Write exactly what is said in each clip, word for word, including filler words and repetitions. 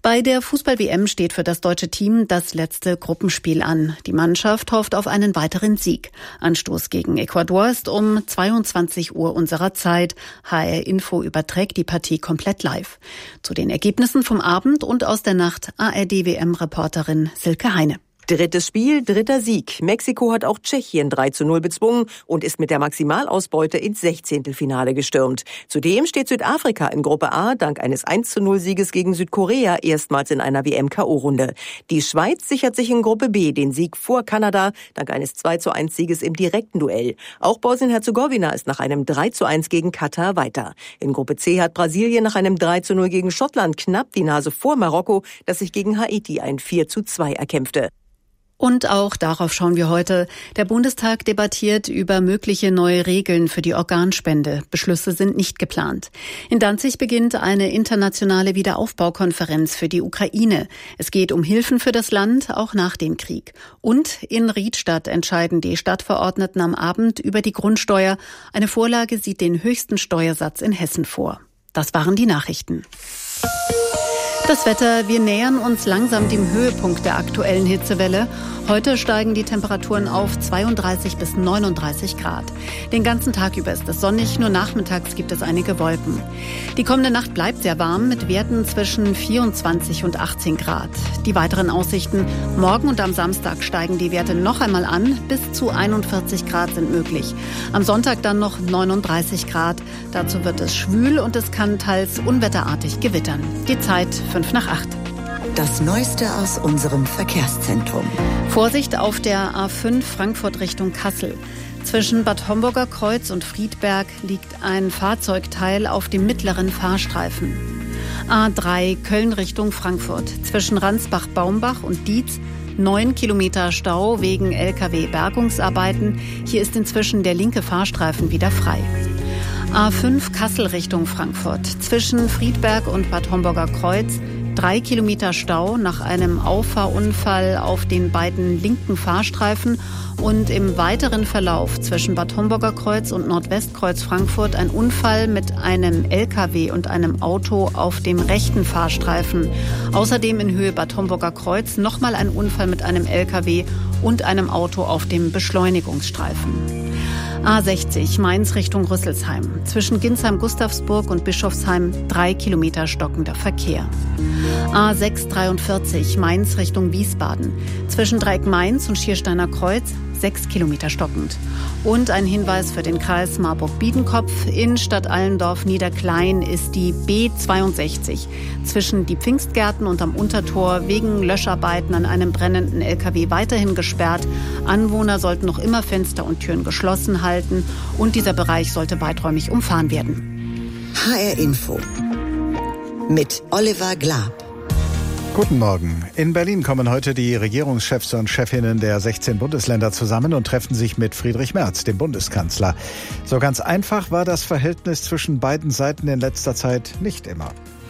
Bei der Fußball-W M steht für das deutsche Team das letzte Gruppenspiel an. Die Mannschaft hofft auf einen weiteren Sieg. Anstoß gegen Ecuador ist um zweiundzwanzig Uhr unserer Zeit. H R Info überträgt die Partie komplett live. Zu den Ergebnissen vom Abend und aus der Nacht A R D-W M-Reporterin Silke Heine. Drittes Spiel, dritter Sieg. Mexiko hat auch Tschechien drei zu null bezwungen und ist mit der Maximalausbeute ins Sechzehntelfinale gestürmt. Zudem steht Südafrika in Gruppe A dank eines eins zu null Sieges gegen Südkorea erstmals in einer W M-K O-Runde. Die Schweiz sichert sich in Gruppe B den Sieg vor Kanada dank eines zwei zu eins Sieges im direkten Duell. Auch Bosnien-Herzegowina ist nach einem drei zu eins gegen Katar weiter. In Gruppe C hat Brasilien nach einem drei zu null gegen Schottland knapp die Nase vor Marokko, das sich gegen Haiti ein vier zu zwei erkämpfte. Und auch darauf schauen wir heute. Der Bundestag debattiert über mögliche neue Regeln für die Organspende. Beschlüsse sind nicht geplant. In Danzig beginnt eine internationale Wiederaufbaukonferenz für die Ukraine. Es geht um Hilfen für das Land, auch nach dem Krieg. Und in Riedstadt entscheiden die Stadtverordneten am Abend über die Grundsteuer. Eine Vorlage sieht den höchsten Steuersatz in Hessen vor. Das waren die Nachrichten. Das Wetter, wir nähern uns langsam dem Höhepunkt der aktuellen Hitzewelle. Heute steigen die Temperaturen auf zweiunddreißig bis neununddreißig Grad. Den ganzen Tag über ist es sonnig, nur nachmittags gibt es einige Wolken. Die kommende Nacht bleibt sehr warm mit Werten zwischen vierundzwanzig und achtzehn Grad. Die weiteren Aussichten: Morgen und am Samstag steigen die Werte noch einmal an, bis zu einundvierzig Grad sind möglich. Am Sonntag dann noch neununddreißig Grad. Dazu wird es schwül und es kann teils unwetterartig gewittern. Die Zeit fünf nach acht. Das Neueste aus unserem Verkehrszentrum. Vorsicht auf der A fünf Frankfurt Richtung Kassel. Zwischen Bad Homburger Kreuz und Friedberg liegt ein Fahrzeugteil auf dem mittleren Fahrstreifen. A drei Köln Richtung Frankfurt. Zwischen Ransbach-Baumbach und Dietz neun Kilometer Stau wegen L K W-Bergungsarbeiten. Hier ist inzwischen der linke Fahrstreifen wieder frei. A fünf Kassel Richtung Frankfurt. Zwischen Friedberg und Bad Homburger Kreuz drei Kilometer Stau nach einem Auffahrunfall auf den beiden linken Fahrstreifen und im weiteren Verlauf zwischen Bad Homburger Kreuz und Nordwestkreuz Frankfurt ein Unfall mit einem L K W und einem Auto auf dem rechten Fahrstreifen. Außerdem in Höhe Bad Homburger Kreuz nochmal ein Unfall mit einem L K W und einem Auto auf dem Beschleunigungsstreifen. A sechzig Mainz Richtung Rüsselsheim. Zwischen Ginsheim-Gustavsburg und Bischofsheim drei Kilometer stockender Verkehr. A sechs dreiundvierzig Mainz Richtung Wiesbaden. Zwischen Dreieck Mainz und Schiersteiner Kreuz sechs Kilometer stockend. Und ein Hinweis für den Kreis Marburg-Biedenkopf. In Stadtallendorf-Niederklein ist die B zweiundsechzig zwischen die Pfingstgärten und am Untertor wegen Löscharbeiten an einem brennenden L K W weiterhin gesperrt. Anwohner sollten noch immer Fenster und Türen geschlossen halten und dieser Bereich sollte weiträumig umfahren werden. H R Info mit Oliver Glab. Guten Morgen. In Berlin kommen heute die Regierungschefs und Chefinnen der sechzehn Bundesländer zusammen und treffen sich mit Friedrich Merz, dem Bundeskanzler. So ganz einfach war das Verhältnis zwischen beiden Seiten in letzter Zeit nicht immer.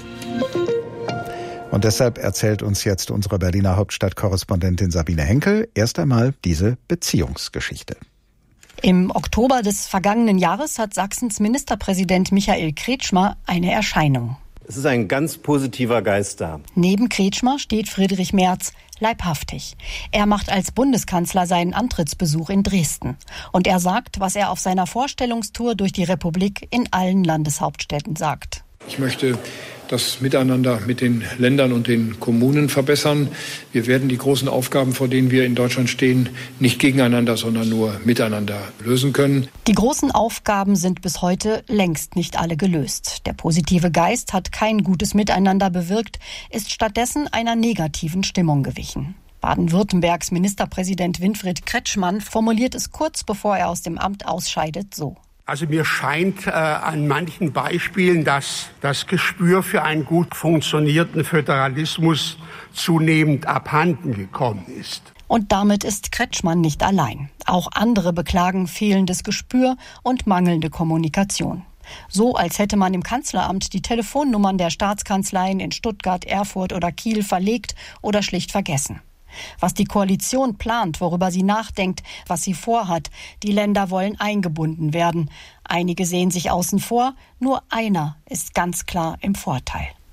Und deshalb erzählt uns jetzt unsere Berliner Hauptstadtkorrespondentin Sabine Henkel erst einmal diese Beziehungsgeschichte. Im Oktober des vergangenen Jahres hat Sachsens Ministerpräsident Michael Kretschmer eine Erscheinung. Es ist ein ganz positiver Geist da. Neben Kretschmer steht Friedrich Merz, leibhaftig. Er macht als Bundeskanzler seinen Antrittsbesuch in Dresden. Und er sagt, was er auf seiner Vorstellungstour durch die Republik in allen Landeshauptstädten sagt. Ich möchte das Miteinander mit den Ländern und den Kommunen verbessern. Wir werden die großen Aufgaben, vor denen wir in Deutschland stehen, nicht gegeneinander, sondern nur miteinander lösen können. Die großen Aufgaben sind bis heute längst nicht alle gelöst. Der positive Geist hat kein gutes Miteinander bewirkt, ist stattdessen einer negativen Stimmung gewichen. Baden-Württembergs Ministerpräsident Winfried Kretschmann formuliert es kurz bevor er aus dem Amt ausscheidet so. Also mir scheint äh, an manchen Beispielen, dass das Gespür für einen gut funktionierenden Föderalismus zunehmend abhanden gekommen ist. Und damit ist Kretschmann nicht allein. Auch andere beklagen fehlendes Gespür und mangelnde Kommunikation. So, als hätte man im Kanzleramt die Telefonnummern der Staatskanzleien in Stuttgart, Erfurt oder Kiel verlegt oder schlicht vergessen. Was die Koalition plant, worüber sie nachdenkt, was sie vorhat. Die Länder wollen eingebunden werden. Einige sehen sich außen vor, nur einer ist ganz klar im Vorteil.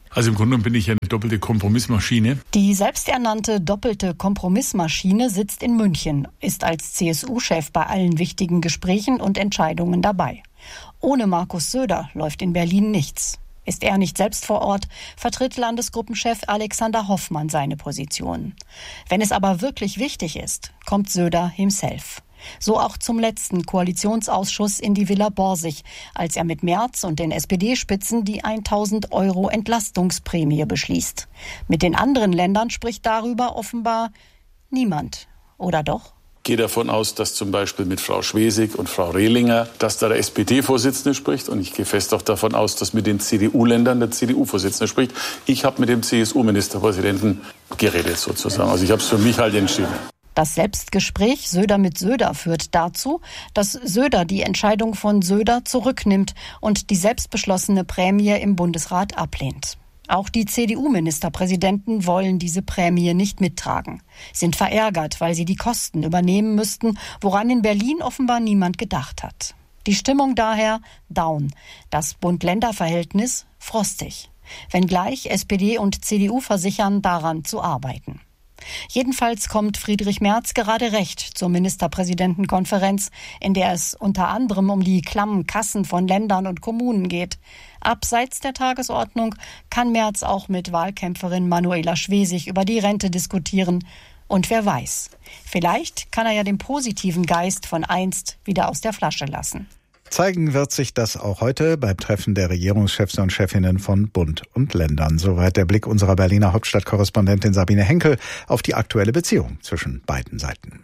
Also im Grunde genommen bin ich eine doppelte Kompromissmaschine. Die selbsternannte doppelte Kompromissmaschine sitzt in München, ist als C S U-Chef bei allen wichtigen Gesprächen und Entscheidungen dabei. Ohne Markus Söder läuft in Berlin nichts. Ist er nicht selbst vor Ort, vertritt Landesgruppenchef Alexander Hoffmann seine Position. Wenn es aber wirklich wichtig ist, kommt Söder himself. So auch zum letzten Koalitionsausschuss in die Villa Borsig, als er mit Merz und den S P D-Spitzen die tausend Euro Entlastungsprämie beschließt. Mit den anderen Ländern spricht darüber offenbar niemand. Oder doch? Ich gehe davon aus, dass zum Beispiel mit Frau Schwesig und Frau Rehlinger, dass da der S P D-Vorsitzende spricht. Und ich gehe fest auch davon aus, dass mit den C D U-Ländern der C D U-Vorsitzende spricht. Ich habe mit dem C S U-Ministerpräsidenten geredet sozusagen. Also ich habe es für mich halt entschieden. Das Selbstgespräch Söder mit Söder führt dazu, dass Söder die Entscheidung von Söder zurücknimmt und die selbstbeschlossene Prämie im Bundesrat ablehnt. Auch die C D U-Ministerpräsidenten wollen diese Prämie nicht mittragen, sind verärgert, weil sie die Kosten übernehmen müssten, woran in Berlin offenbar niemand gedacht hat. Die Stimmung daher down, das Bund-Länder-Verhältnis frostig. Wenngleich S P D und C D U versichern, daran zu arbeiten. Jedenfalls kommt Friedrich Merz gerade recht zur Ministerpräsidentenkonferenz, in der es unter anderem um die klammen Kassen von Ländern und Kommunen geht. Abseits der Tagesordnung kann Merz auch mit Wahlkämpferin Manuela Schwesig über die Rente diskutieren. Und wer weiß, vielleicht kann er ja den positiven Geist von einst wieder aus der Flasche lassen. Zeigen wird sich das auch heute beim Treffen der Regierungschefs und Chefinnen von Bund und Ländern. Soweit der Blick unserer Berliner Hauptstadtkorrespondentin Sabine Henkel auf die aktuelle Beziehung zwischen beiden Seiten.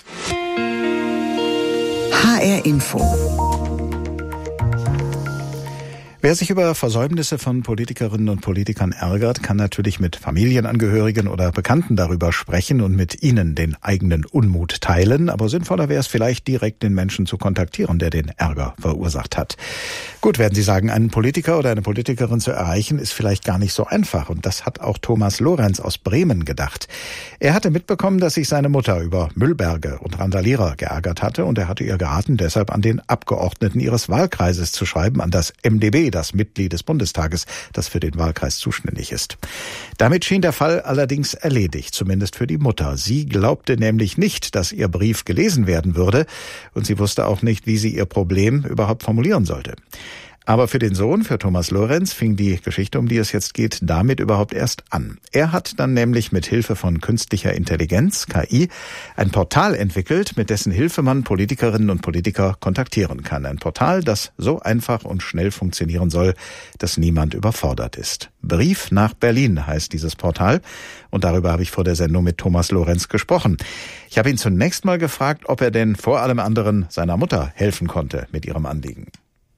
H R Info. Wer sich über Versäumnisse von Politikerinnen und Politikern ärgert, kann natürlich mit Familienangehörigen oder Bekannten darüber sprechen und mit ihnen den eigenen Unmut teilen. Aber sinnvoller wäre es vielleicht, direkt den Menschen zu kontaktieren, der den Ärger verursacht hat. Gut, werden Sie sagen, einen Politiker oder eine Politikerin zu erreichen, ist vielleicht gar nicht so einfach. Und das hat auch Thomas Lorenz aus Bremen gedacht. Er hatte mitbekommen, dass sich seine Mutter über Müllberge und Randalierer geärgert hatte. Und er hatte ihr geraten, deshalb an den Abgeordneten ihres Wahlkreises zu schreiben, an das M d B, das Mitglied des Bundestages, das für den Wahlkreis zuständig ist. Damit schien der Fall allerdings erledigt, zumindest für die Mutter. Sie glaubte nämlich nicht, dass ihr Brief gelesen werden würde, und sie wusste auch nicht, wie sie ihr Problem überhaupt formulieren sollte. Aber für den Sohn, für Thomas Lorenz, fing die Geschichte, um die es jetzt geht, damit überhaupt erst an. Er hat dann nämlich mit Hilfe von künstlicher Intelligenz, K I, ein Portal entwickelt, mit dessen Hilfe man Politikerinnen und Politiker kontaktieren kann. Ein Portal, das so einfach und schnell funktionieren soll, dass niemand überfordert ist. Brief nach Berlin heißt dieses Portal, und darüber habe ich vor der Sendung mit Thomas Lorenz gesprochen. Ich habe ihn zunächst mal gefragt, ob er denn vor allem anderen seiner Mutter helfen konnte mit ihrem Anliegen.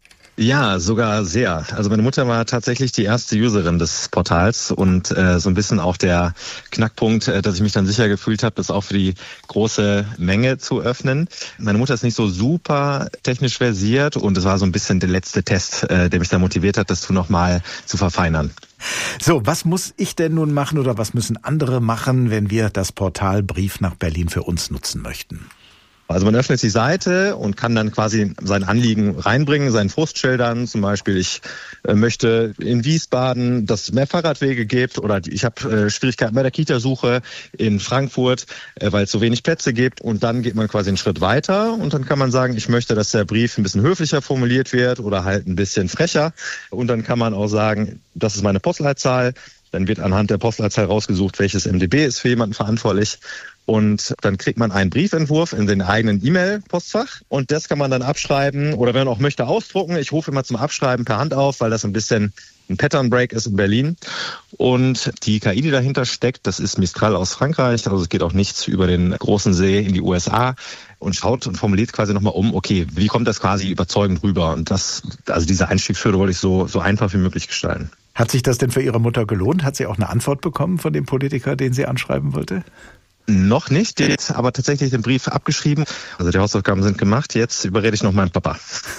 Ja, sogar sehr. Also meine Mutter war tatsächlich die erste Userin des Portals und äh, so ein bisschen auch der Knackpunkt, äh, dass ich mich dann sicher gefühlt habe, das auch für die große Menge zu öffnen. Meine Mutter ist nicht so super technisch versiert und es war so ein bisschen der letzte Test, äh, der mich dann motiviert hat, das nochmal zu verfeinern. So, was muss ich denn nun machen oder was müssen andere machen, wenn wir das Portal Brief nach Berlin für uns nutzen möchten? Also man öffnet die Seite und kann dann quasi sein Anliegen reinbringen, seinen Frust schildern. Zum Beispiel, ich äh, möchte in Wiesbaden, dass es mehr Fahrradwege gibt, oder ich habe äh, Schwierigkeiten bei der Kitasuche in Frankfurt, äh, weil es so wenig Plätze gibt. Und dann geht man quasi einen Schritt weiter und dann kann man sagen, ich möchte, dass der Brief ein bisschen höflicher formuliert wird oder halt ein bisschen frecher. Und dann kann man auch sagen, das ist meine Postleitzahl. Dann wird anhand der Postleitzahl rausgesucht, welches M d B ist für jemanden verantwortlich. Und dann kriegt man einen Briefentwurf in den eigenen E-Mail-Postfach und das kann man dann abschreiben oder wenn man auch möchte ausdrucken. Ich rufe immer zum Abschreiben per Hand auf, weil das ein bisschen ein Pattern Break ist in Berlin. Und die K I, die dahinter steckt, das ist Mistral aus Frankreich. Also es geht auch nichts über den großen See in die U S A und schaut und formuliert quasi nochmal um, okay, wie kommt das quasi überzeugend rüber? Und das, also diese Einstiegshürde wollte ich so, so einfach wie möglich gestalten. Hat sich das denn für Ihre Mutter gelohnt? Hat sie auch eine Antwort bekommen von dem Politiker, den sie anschreiben wollte? Noch nicht, jetzt aber tatsächlich den Brief abgeschrieben. Also die Hausaufgaben sind gemacht, jetzt überrede ich noch meinen Papa.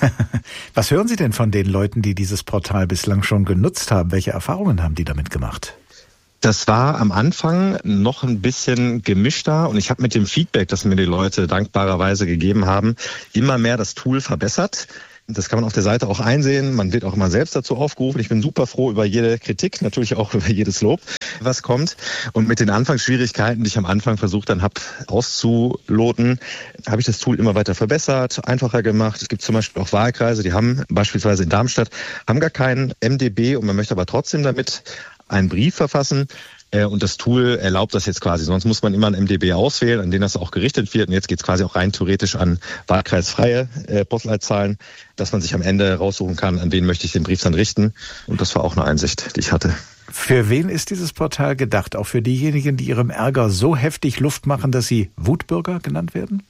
Was hören Sie denn von den Leuten, die dieses Portal bislang schon genutzt haben? Welche Erfahrungen haben die damit gemacht? Das war am Anfang noch ein bisschen gemischter und ich habe mit dem Feedback, das mir die Leute dankbarerweise gegeben haben, immer mehr das Tool verbessert. Das kann man auf der Seite auch einsehen. Man wird auch immer selbst dazu aufgerufen. Ich bin super froh über jede Kritik, natürlich auch über jedes Lob, was kommt. Und mit den Anfangsschwierigkeiten, die ich am Anfang versucht dann habe auszuloten, habe ich das Tool immer weiter verbessert, einfacher gemacht. Es gibt zum Beispiel auch Wahlkreise, die haben beispielsweise in Darmstadt, haben gar keinen M D B und man möchte aber trotzdem damit einen Brief verfassen. Und das Tool erlaubt das jetzt quasi. Sonst muss man immer ein M D B auswählen, an den das auch gerichtet wird. Und jetzt geht es quasi auch rein theoretisch an wahlkreisfreie äh, Postleitzahlen, dass man sich am Ende raussuchen kann, an wen möchte ich den Brief dann richten. Und das war auch eine Einsicht, die ich hatte. Für wen ist dieses Portal gedacht? Auch für diejenigen, die ihrem Ärger so heftig Luft machen, dass sie Wutbürger genannt werden?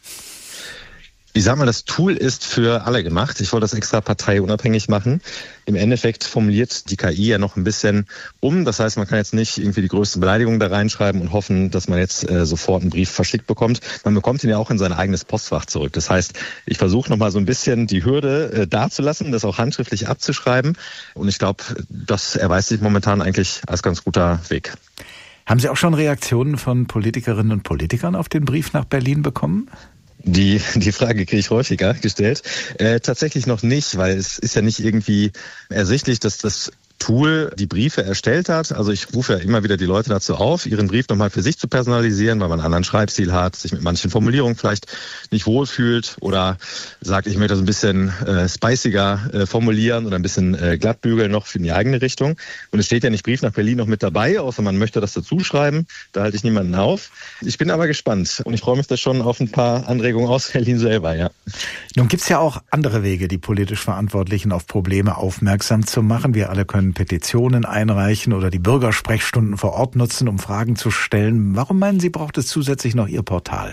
Ich sag mal, das Tool ist für alle gemacht. Ich wollte das extra parteiunabhängig machen. Im Endeffekt formuliert die K I ja noch ein bisschen um. Das heißt, man kann jetzt nicht irgendwie die größte Beleidigung da reinschreiben und hoffen, dass man jetzt äh, sofort einen Brief verschickt bekommt. Man bekommt ihn ja auch in sein eigenes Postfach zurück. Das heißt, ich versuche nochmal so ein bisschen die Hürde äh, dazulassen, das auch handschriftlich abzuschreiben. Und ich glaube, das erweist sich momentan eigentlich als ganz guter Weg. Haben Sie auch schon Reaktionen von Politikerinnen und Politikern auf den Brief nach Berlin bekommen? Die, die Frage kriege ich häufiger gestellt. Äh, tatsächlich noch nicht, weil es ist ja nicht irgendwie ersichtlich, dass das Tool die Briefe erstellt hat. Also ich rufe ja immer wieder die Leute dazu auf, ihren Brief nochmal für sich zu personalisieren, weil man einen anderen Schreibstil hat, sich mit manchen Formulierungen vielleicht nicht wohlfühlt oder sagt, ich möchte das ein bisschen äh, spiciger äh, formulieren oder ein bisschen äh, glattbügeln noch für die eigene Richtung. Und es steht ja nicht Brief nach Berlin noch mit dabei, außer man möchte das dazu schreiben. Da halte ich niemanden auf. Ich bin aber gespannt und ich freue mich da schon auf ein paar Anregungen aus Berlin selber, ja. Nun gibt's ja auch andere Wege, die politisch Verantwortlichen auf Probleme aufmerksam zu machen. Wir alle können Petitionen einreichen oder die Bürgersprechstunden vor Ort nutzen, um Fragen zu stellen. Warum meinen Sie, braucht es zusätzlich noch Ihr Portal?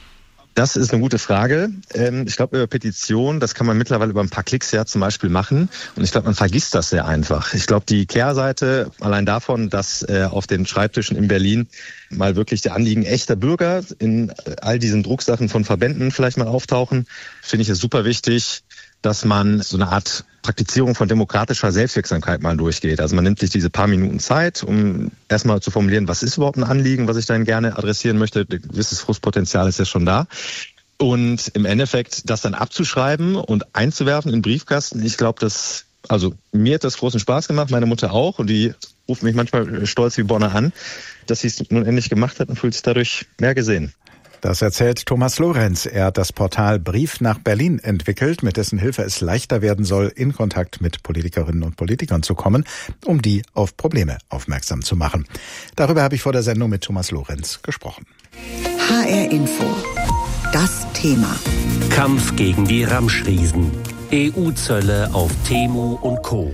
Das ist eine gute Frage. Ich glaube, über Petitionen, das kann man mittlerweile über ein paar Klicks ja zum Beispiel machen. Und ich glaube, man vergisst das sehr einfach. Ich glaube, die Kehrseite allein davon, dass auf den Schreibtischen in Berlin mal wirklich die Anliegen echter Bürger in all diesen Drucksachen von Verbänden vielleicht mal auftauchen, finde ich es super wichtig, dass man so eine Art Praktizierung von demokratischer Selbstwirksamkeit mal durchgeht. Also man nimmt sich diese paar Minuten Zeit, um erstmal zu formulieren, was ist überhaupt ein Anliegen, was ich dann gerne adressieren möchte. Ein gewisses Frustpotenzial ist ja schon da. Und im Endeffekt das dann abzuschreiben und einzuwerfen in den Briefkasten, ich glaube, das, also mir hat das großen Spaß gemacht, meine Mutter auch, und die ruft mich manchmal stolz wie Bonner an, dass sie es nun endlich gemacht hat und fühlt sich dadurch mehr gesehen. Das erzählt Thomas Lorenz. Er hat das Portal Brief nach Berlin entwickelt, mit dessen Hilfe es leichter werden soll, in Kontakt mit Politikerinnen und Politikern zu kommen, um die auf Probleme aufmerksam zu machen. Darüber habe ich vor der Sendung mit Thomas Lorenz gesprochen. H R Info. Das Thema. Kampf gegen die Ramschriesen. E U-Zölle auf Temu und Co.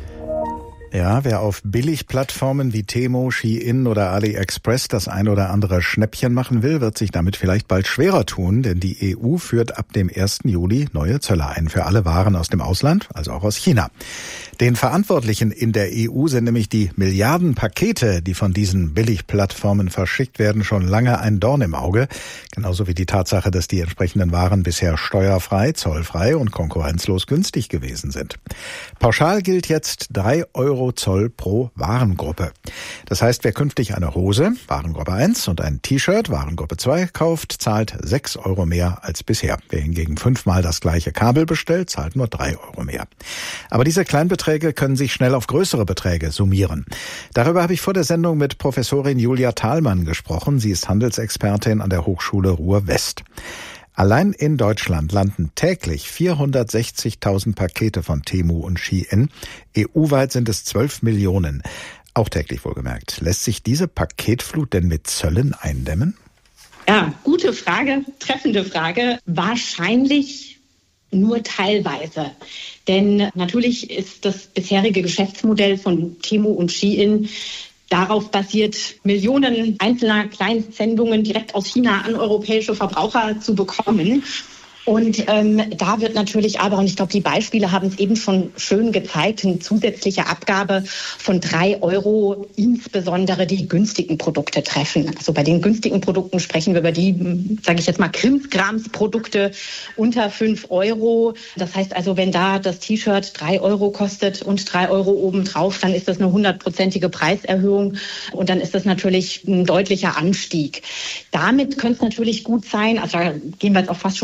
Ja, wer auf Billigplattformen wie Temu, Shein oder AliExpress das ein oder andere Schnäppchen machen will, wird sich damit vielleicht bald schwerer tun, denn die E U führt ab dem ersten Juli neue Zölle ein für alle Waren aus dem Ausland, also auch aus China. Den Verantwortlichen in der E U sind nämlich die Milliarden Pakete, die von diesen Billigplattformen verschickt werden, schon lange ein Dorn im Auge. Genauso wie die Tatsache, dass die entsprechenden Waren bisher steuerfrei, zollfrei und konkurrenzlos günstig gewesen sind. Pauschal gilt jetzt drei Euro Zoll pro Warengruppe. Das heißt, wer künftig eine Hose, Warengruppe eins, und ein T-Shirt, Warengruppe zwei, kauft, zahlt sechs Euro mehr als bisher. Wer hingegen fünfmal das gleiche Kabel bestellt, zahlt nur drei Euro mehr. Aber diese Kleinbeträge können sich schnell auf größere Beträge summieren. Darüber habe ich vor der Sendung mit Professorin Julia Thalmann gesprochen. Sie ist Handelsexpertin an der Hochschule Ruhr-West. Allein in Deutschland landen täglich vierhundertsechzigtausend Pakete von Temu und Shein. E U-weit sind es zwölf Millionen. Auch täglich wohlgemerkt. Lässt sich diese Paketflut denn mit Zöllen eindämmen? Ja, gute Frage, treffende Frage. Wahrscheinlich nur teilweise. Denn natürlich ist das bisherige Geschäftsmodell von Temu und Shein darauf basiert, Millionen einzelner Kleinsendungen direkt aus China an europäische Verbraucher zu bekommen. Und ähm, da wird natürlich aber, und ich glaube, die Beispiele haben es eben schon schön gezeigt, eine zusätzliche Abgabe von drei Euro insbesondere die günstigen Produkte treffen. Also bei den günstigen Produkten sprechen wir über die, sage ich jetzt mal, Krimskramsprodukte unter fünf Euro. Das heißt also, wenn da das T-Shirt drei Euro kostet und drei Euro obendrauf, dann ist das eine hundertprozentige Preiserhöhung und dann ist das natürlich ein deutlicher Anstieg. Damit könnte es natürlich gut sein, also da gehen wir jetzt auch fast schon ein bisschen in den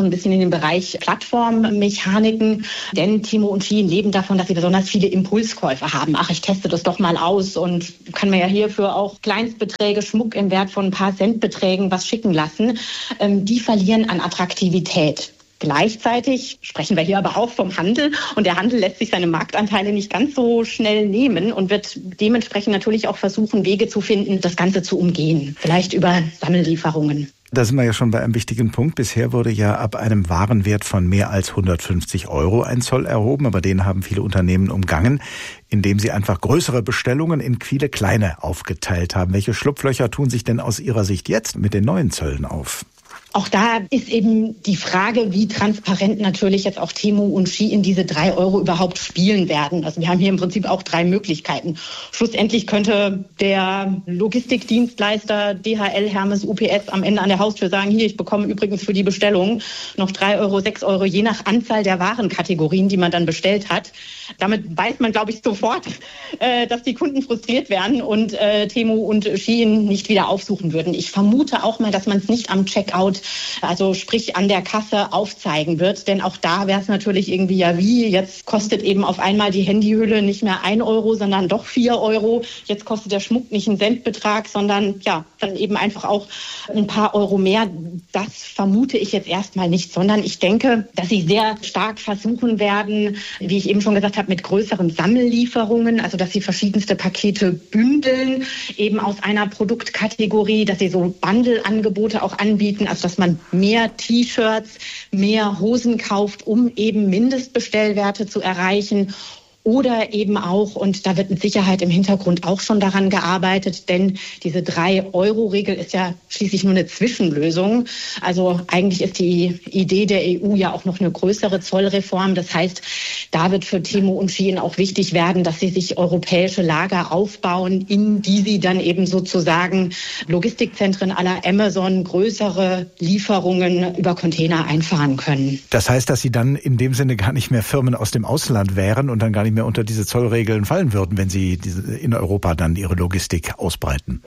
dem Bereich Plattformmechaniken. Denn Temu und Shein leben davon, dass sie besonders viele Impulskäufe haben. Ach, ich teste das doch mal aus und kann mir ja hierfür auch Kleinstbeträge, Schmuck im Wert von ein paar Centbeträgen was schicken lassen. Ähm, die verlieren an Attraktivität. Gleichzeitig sprechen wir hier aber auch vom Handel und der Handel lässt sich seine Marktanteile nicht ganz so schnell nehmen und wird dementsprechend natürlich auch versuchen, Wege zu finden, das Ganze zu umgehen. Vielleicht über Sammellieferungen. Da sind wir ja schon bei einem wichtigen Punkt. Bisher wurde ja ab einem Warenwert von mehr als hundertfünfzig Euro ein Zoll erhoben, aber den haben viele Unternehmen umgangen, indem sie einfach größere Bestellungen in viele kleine aufgeteilt haben. Welche Schlupflöcher tun sich denn aus Ihrer Sicht jetzt mit den neuen Zöllen auf? Auch da ist eben die Frage, wie transparent natürlich jetzt auch Temu und Shein diese drei Euro überhaupt spielen werden. Also wir haben hier im Prinzip auch drei Möglichkeiten. Schlussendlich könnte der Logistikdienstleister D H L, Hermes, U P S am Ende an der Haustür sagen, hier, ich bekomme übrigens für die Bestellung noch drei Euro, sechs Euro, je nach Anzahl der Warenkategorien, die man dann bestellt hat. Damit weiß man, glaube ich, sofort, dass die Kunden frustriert werden und Temu und Shein nicht wieder aufsuchen würden. Ich vermute auch mal, dass man es nicht am Checkout, also sprich an der Kasse, aufzeigen wird. Denn auch da wäre es natürlich irgendwie ja wie, jetzt kostet eben auf einmal die Handyhülle nicht mehr ein Euro, sondern doch vier Euro. Jetzt kostet der Schmuck nicht einen Centbetrag, sondern ja, dann eben einfach auch ein paar Euro mehr. Das vermute ich jetzt erstmal nicht, sondern ich denke, dass sie sehr stark versuchen werden, wie ich eben schon gesagt habe, mit größeren Sammellieferungen, also dass sie verschiedenste Pakete bündeln, eben aus einer Produktkategorie, dass sie so Bundle-Angebote auch anbieten, also dass man mehr T-Shirts, mehr Hosen kauft, um eben Mindestbestellwerte zu erreichen. Oder eben auch, und da wird mit Sicherheit im Hintergrund auch schon daran gearbeitet, denn diese drei Euro Regel ist ja schließlich nur eine Zwischenlösung. Also eigentlich ist die Idee der E U ja auch noch eine größere Zollreform. Das heißt, da wird für Temu und Shein auch wichtig werden, dass sie sich europäische Lager aufbauen, in die sie dann eben sozusagen Logistikzentren à la Amazon, größere Lieferungen über Container einfahren können. Das heißt, dass sie dann in dem Sinne gar nicht mehr Firmen aus dem Ausland wären und dann gar nicht mehr unter diese Zollregeln fallen würden, wenn sie in Europa dann ihre Logistik ausbreiten?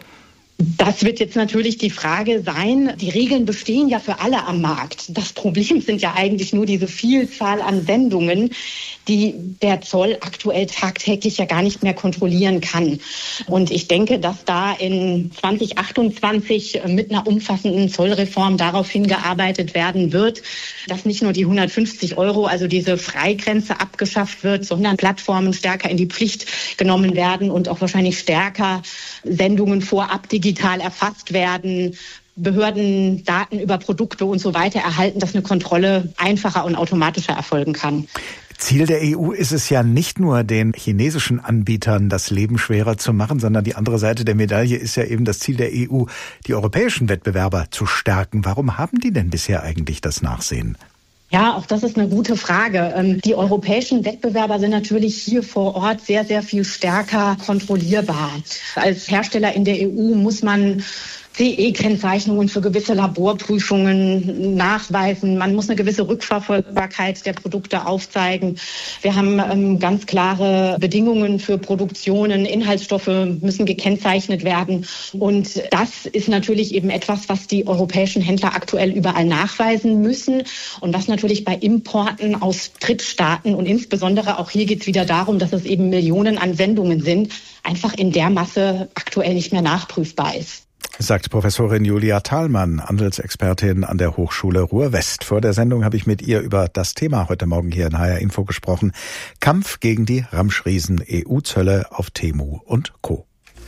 Das wird jetzt natürlich die Frage sein. Die Regeln bestehen ja für alle am Markt. Das Problem sind ja eigentlich nur diese Vielzahl an Sendungen, die der Zoll aktuell tagtäglich ja gar nicht mehr kontrollieren kann. Und ich denke, dass da in zwanzig achtundzwanzig mit einer umfassenden Zollreform darauf hingearbeitet werden wird, dass nicht nur die hundertfünfzig Euro, also diese Freigrenze abgeschafft wird, sondern Plattformen stärker in die Pflicht genommen werden und auch wahrscheinlich stärker Sendungen vorab digital erfasst werden, Behörden Daten über Produkte und so weiter erhalten, dass eine Kontrolle einfacher und automatischer erfolgen kann. Ziel der E U ist es ja nicht nur, den chinesischen Anbietern das Leben schwerer zu machen, sondern die andere Seite der Medaille ist ja eben das Ziel der E U, die europäischen Wettbewerber zu stärken. Warum haben die denn bisher eigentlich das Nachsehen? Ja, auch das ist eine gute Frage. Die europäischen Wettbewerber sind natürlich hier vor Ort sehr, sehr viel stärker kontrollierbar. Als Hersteller in der E U muss man C E-Kennzeichnungen für gewisse Laborprüfungen nachweisen. Man muss eine gewisse Rückverfolgbarkeit der Produkte aufzeigen. Wir haben ähm, ganz klare Bedingungen für Produktionen. Inhaltsstoffe müssen gekennzeichnet werden. Und das ist natürlich eben etwas, was die europäischen Händler aktuell überall nachweisen müssen. Und was natürlich bei Importen aus Drittstaaten und insbesondere auch hier geht es wieder darum, dass es eben Millionen an Sendungen sind, einfach in der Masse aktuell nicht mehr nachprüfbar ist. Sagt Professorin Julia Thalmann, Handelsexpertin an der Hochschule Ruhr-West. Vor der Sendung habe ich mit ihr über das Thema heute Morgen hier in H R Info gesprochen. Kampf gegen die Ramschriesen, E U-Zölle auf Temu und Co.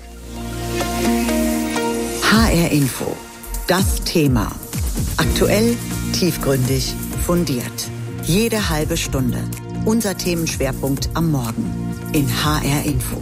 H R Info. Das Thema. Aktuell, tiefgründig, fundiert. Jede halbe Stunde. Unser Themenschwerpunkt am Morgen in H R Info.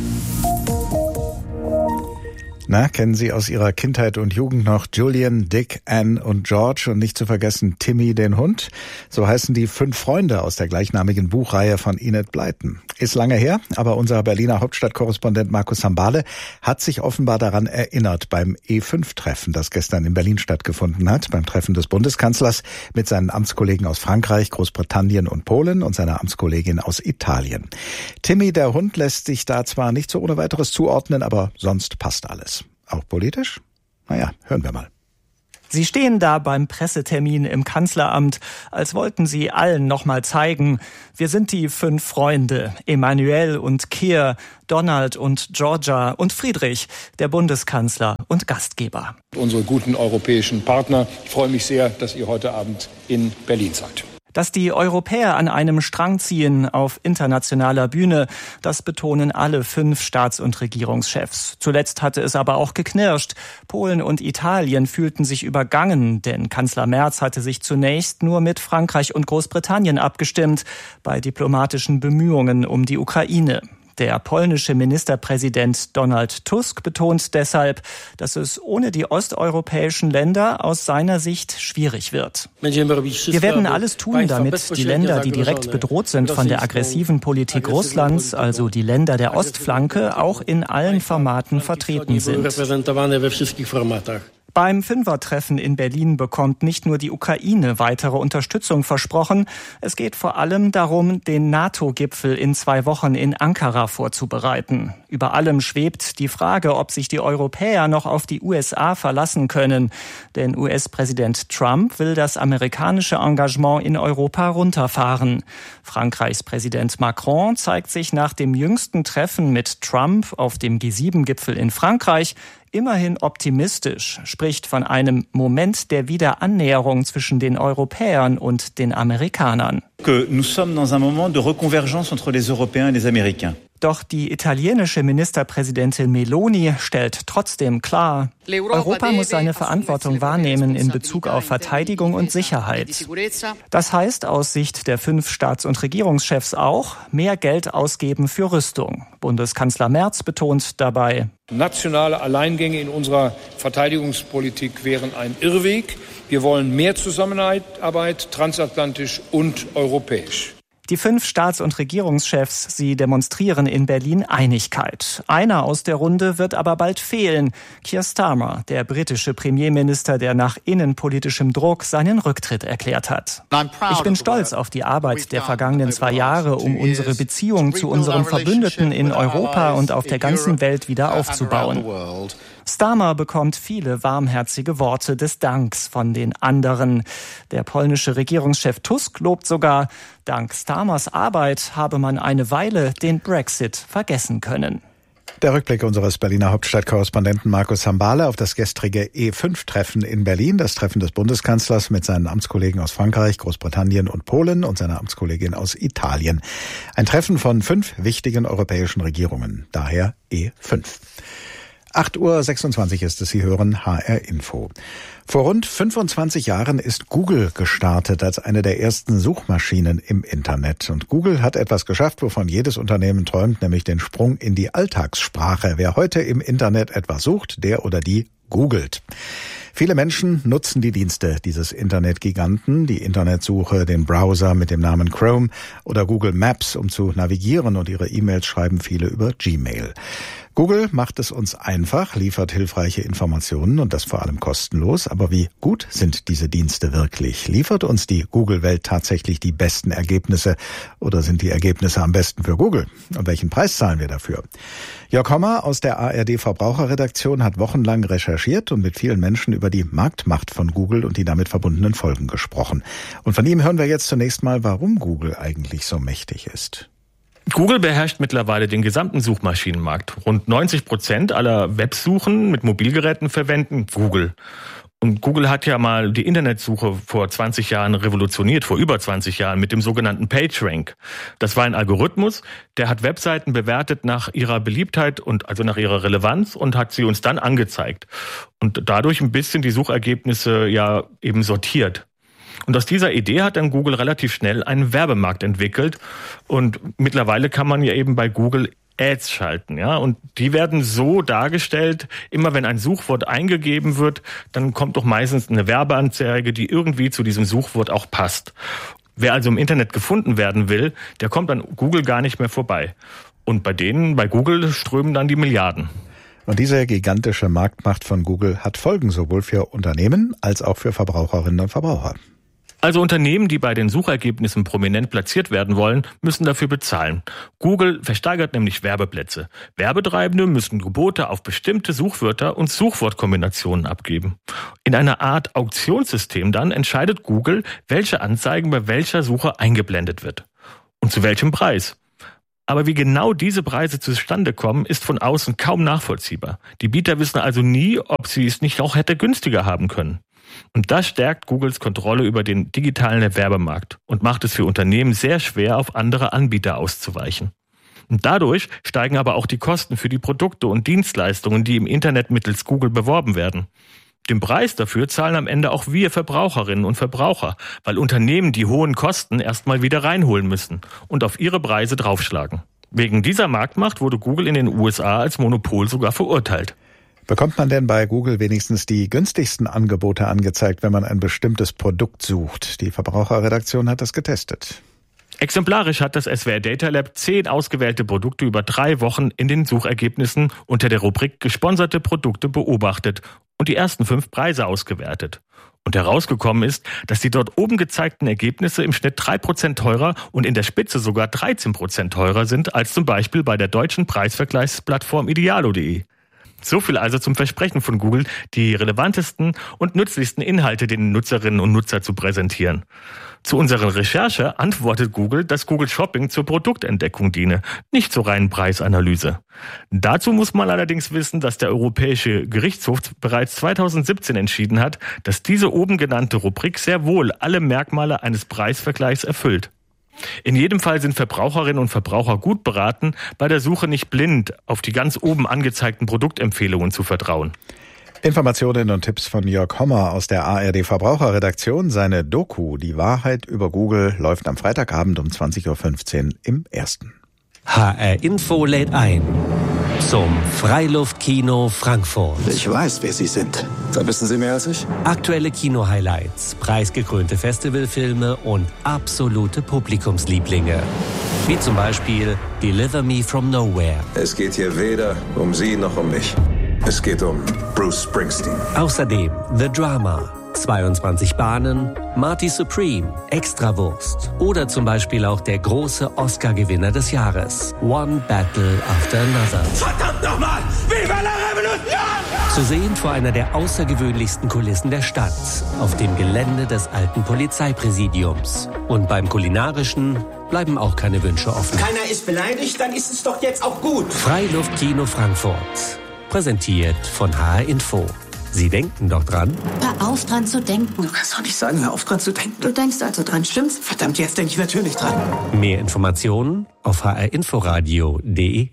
Na, kennen Sie aus Ihrer Kindheit und Jugend noch Julian, Dick, Anne und George und nicht zu vergessen Timmy den Hund? So heißen die fünf Freunde aus der gleichnamigen Buchreihe von Enid Blyton. Ist lange her, aber unser Berliner Hauptstadtkorrespondent Markus Sambale hat sich offenbar daran erinnert beim E fünf Treffen, das gestern in Berlin stattgefunden hat, beim Treffen des Bundeskanzlers mit seinen Amtskollegen aus Frankreich, Großbritannien und Polen und seiner Amtskollegin aus Italien. Timmy der Hund lässt sich da zwar nicht so ohne weiteres zuordnen, aber sonst passt alles. Auch politisch? Naja, hören wir mal. Sie stehen da beim Pressetermin im Kanzleramt, als wollten sie allen nochmal zeigen, wir sind die fünf Freunde, Emmanuel und Keir, Donald und Georgia und Friedrich, der Bundeskanzler und Gastgeber. Unsere guten europäischen Partner, ich freue mich sehr, dass ihr heute Abend in Berlin seid. Dass die Europäer an einem Strang ziehen auf internationaler Bühne, das betonen alle fünf Staats- und Regierungschefs. Zuletzt hatte es aber auch geknirscht. Polen und Italien fühlten sich übergangen, denn Kanzler Merz hatte sich zunächst nur mit Frankreich und Großbritannien abgestimmt bei diplomatischen Bemühungen um die Ukraine. Der polnische Ministerpräsident Donald Tusk betont deshalb, dass es ohne die osteuropäischen Länder aus seiner Sicht schwierig wird. Wir werden alles tun, damit die Länder, die direkt bedroht sind von der aggressiven Politik Russlands, also die Länder der Ostflanke, auch in allen Formaten vertreten sind. Beim Fünfertreffen in Berlin bekommt nicht nur die Ukraine weitere Unterstützung versprochen. Es geht vor allem darum, den NATO-Gipfel in zwei Wochen in Ankara vorzubereiten. Über allem schwebt die Frage, ob sich die Europäer noch auf die U S A verlassen können. Denn U S-Präsident Trump will das amerikanische Engagement in Europa runterfahren. Frankreichs Präsident Macron zeigt sich nach dem jüngsten Treffen mit Trump auf dem G sieben Gipfel in Frankreich immerhin optimistisch, spricht von einem Moment der Wiederannäherung zwischen den Europäern und den Amerikanern. Que nous sommes dans un moment de reconvergence entre les Européens et les Américains. Doch die italienische Ministerpräsidentin Meloni stellt trotzdem klar, Europa muss seine Verantwortung wahrnehmen in Bezug auf Verteidigung und Sicherheit. Das heißt aus Sicht der fünf Staats- und Regierungschefs auch, mehr Geld ausgeben für Rüstung. Bundeskanzler Merz betont dabei, nationale Alleingänge in unserer Verteidigungspolitik wären ein Irrweg. Wir wollen mehr Zusammenarbeit, transatlantisch und europäisch. Die fünf Staats- und Regierungschefs, sie demonstrieren in Berlin Einigkeit. Einer aus der Runde wird aber bald fehlen. Keir Starmer, der britische Premierminister, der nach innenpolitischem Druck seinen Rücktritt erklärt hat. Ich bin stolz auf die Arbeit der vergangenen zwei Jahre, um unsere Beziehung zu unseren Verbündeten in Europa und auf der ganzen Welt wieder aufzubauen. Starmer bekommt viele warmherzige Worte des Danks von den anderen. Der polnische Regierungschef Tusk lobt sogar, dank Starmers Arbeit habe man eine Weile den Brexit vergessen können. Der Rückblick unseres Berliner Hauptstadtkorrespondenten Markus Hambale auf das gestrige E fünf Treffen in Berlin, das Treffen des Bundeskanzlers mit seinen Amtskollegen aus Frankreich, Großbritannien und Polen und seiner Amtskollegin aus Italien. Ein Treffen von fünf wichtigen europäischen Regierungen, daher E fünf. acht Uhr sechsundzwanzig ist es, Sie hören H R Info. Vor rund fünfundzwanzig Jahren ist Google gestartet als eine der ersten Suchmaschinen im Internet. Und Google hat etwas geschafft, wovon jedes Unternehmen träumt, nämlich den Sprung in die Alltagssprache. Wer heute im Internet etwas sucht, der oder die googelt. Viele Menschen nutzen die Dienste dieses Internetgiganten, die Internetsuche, den Browser mit dem Namen Chrome oder Google Maps, um zu navigieren, und ihre E-Mails schreiben viele über Gmail. Google macht es uns einfach, liefert hilfreiche Informationen und das vor allem kostenlos. Aber wie gut sind diese Dienste wirklich? Liefert uns die Google-Welt tatsächlich die besten Ergebnisse oder sind die Ergebnisse am besten für Google? Und welchen Preis zahlen wir dafür? Jörg Hommer aus der A R D-Verbraucherredaktion hat wochenlang recherchiert und mit vielen Menschen über die Marktmacht von Google und die damit verbundenen Folgen gesprochen. Und von ihm hören wir jetzt zunächst mal, warum Google eigentlich so mächtig ist. Google beherrscht mittlerweile den gesamten Suchmaschinenmarkt. Rund neunzig Prozent aller Websuchen mit Mobilgeräten verwenden Google. Und Google hat ja mal die Internetsuche vor zwanzig Jahren revolutioniert, vor über zwanzig Jahren mit dem sogenannten PageRank. Das war ein Algorithmus, der hat Webseiten bewertet nach ihrer Beliebtheit und also nach ihrer Relevanz und hat sie uns dann angezeigt. Und dadurch ein bisschen die Suchergebnisse ja eben sortiert. Und aus dieser Idee hat dann Google relativ schnell einen Werbemarkt entwickelt. Und mittlerweile kann man ja eben bei Google Ads schalten, ja. Und die werden so dargestellt, immer wenn ein Suchwort eingegeben wird, dann kommt doch meistens eine Werbeanzeige, die irgendwie zu diesem Suchwort auch passt. Wer also im Internet gefunden werden will, der kommt an Google gar nicht mehr vorbei. Und bei denen, bei Google strömen dann die Milliarden. Und diese gigantische Marktmacht von Google hat Folgen sowohl für Unternehmen als auch für Verbraucherinnen und Verbraucher. Also Unternehmen, die bei den Suchergebnissen prominent platziert werden wollen, müssen dafür bezahlen. Google versteigert nämlich Werbeplätze. Werbetreibende müssen Gebote auf bestimmte Suchwörter und Suchwortkombinationen abgeben. In einer Art Auktionssystem dann entscheidet Google, welche Anzeigen bei welcher Suche eingeblendet wird. Und zu welchem Preis. Aber wie genau diese Preise zustande kommen, ist von außen kaum nachvollziehbar. Die Bieter wissen also nie, ob sie es nicht auch hätte günstiger haben können. Und das stärkt Googles Kontrolle über den digitalen Werbemarkt und macht es für Unternehmen sehr schwer, auf andere Anbieter auszuweichen. Und dadurch steigen aber auch die Kosten für die Produkte und Dienstleistungen, die im Internet mittels Google beworben werden. Den Preis dafür zahlen am Ende auch wir Verbraucherinnen und Verbraucher, weil Unternehmen die hohen Kosten erstmal wieder reinholen müssen und auf ihre Preise draufschlagen. Wegen dieser Marktmacht wurde Google in den U S A als Monopol sogar verurteilt. Bekommt man denn bei Google wenigstens die günstigsten Angebote angezeigt, wenn man ein bestimmtes Produkt sucht? Die Verbraucherredaktion hat das getestet. Exemplarisch hat das S W R Data Lab zehn ausgewählte Produkte über drei Wochen in den Suchergebnissen unter der Rubrik Gesponserte Produkte beobachtet und die ersten fünf Preise ausgewertet. Und herausgekommen ist, dass die dort oben gezeigten Ergebnisse im Schnitt drei Prozent teurer und in der Spitze sogar dreizehn Prozent teurer sind als zum Beispiel bei der deutschen Preisvergleichsplattform idealo punkt de. So viel also zum Versprechen von Google, die relevantesten und nützlichsten Inhalte den Nutzerinnen und Nutzern zu präsentieren. Zu unserer Recherche antwortet Google, dass Google Shopping zur Produktentdeckung diene, nicht zur reinen Preisanalyse. Dazu muss man allerdings wissen, dass der Europäische Gerichtshof bereits zweitausendsiebzehn entschieden hat, dass diese oben genannte Rubrik sehr wohl alle Merkmale eines Preisvergleichs erfüllt. In jedem Fall sind Verbraucherinnen und Verbraucher gut beraten, bei der Suche nicht blind auf die ganz oben angezeigten Produktempfehlungen zu vertrauen. Informationen und Tipps von Jörg Hommer aus der A R D Verbraucherredaktion. Seine Doku Die Wahrheit über Google läuft am Freitagabend um zwanzig Uhr fünfzehn im Ersten. H R Info lädt ein zum Freiluftkino Frankfurt. Ich weiß, wer Sie sind. Da wissen Sie mehr als ich. Aktuelle Kino-Highlights, preisgekrönte Festivalfilme und absolute Publikumslieblinge. Wie zum Beispiel Deliver Me From Nowhere. Es geht hier weder um Sie noch um mich. Es geht um Bruce Springsteen. Außerdem The Drama, zweiundzwanzig Bahnen, Marty Supreme, Extrawurst oder zum Beispiel auch der große Oscar-Gewinner des Jahres, One Battle After Another. Verdammt nochmal! Viva la Revolution! Zu sehen vor einer der außergewöhnlichsten Kulissen der Stadt, auf dem Gelände des alten Polizeipräsidiums. Und beim Kulinarischen bleiben auch keine Wünsche offen. Keiner ist beleidigt, dann ist es doch jetzt auch gut. Freiluftkino Frankfurt. Präsentiert von H R Info. Sie denken doch dran? Hör auf, dran zu denken. Du kannst doch nicht sagen, hör auf, dran zu denken. Du denkst also dran, stimmt's? Verdammt, jetzt denke ich natürlich dran. Mehr Informationen auf h r inforadio punkt de.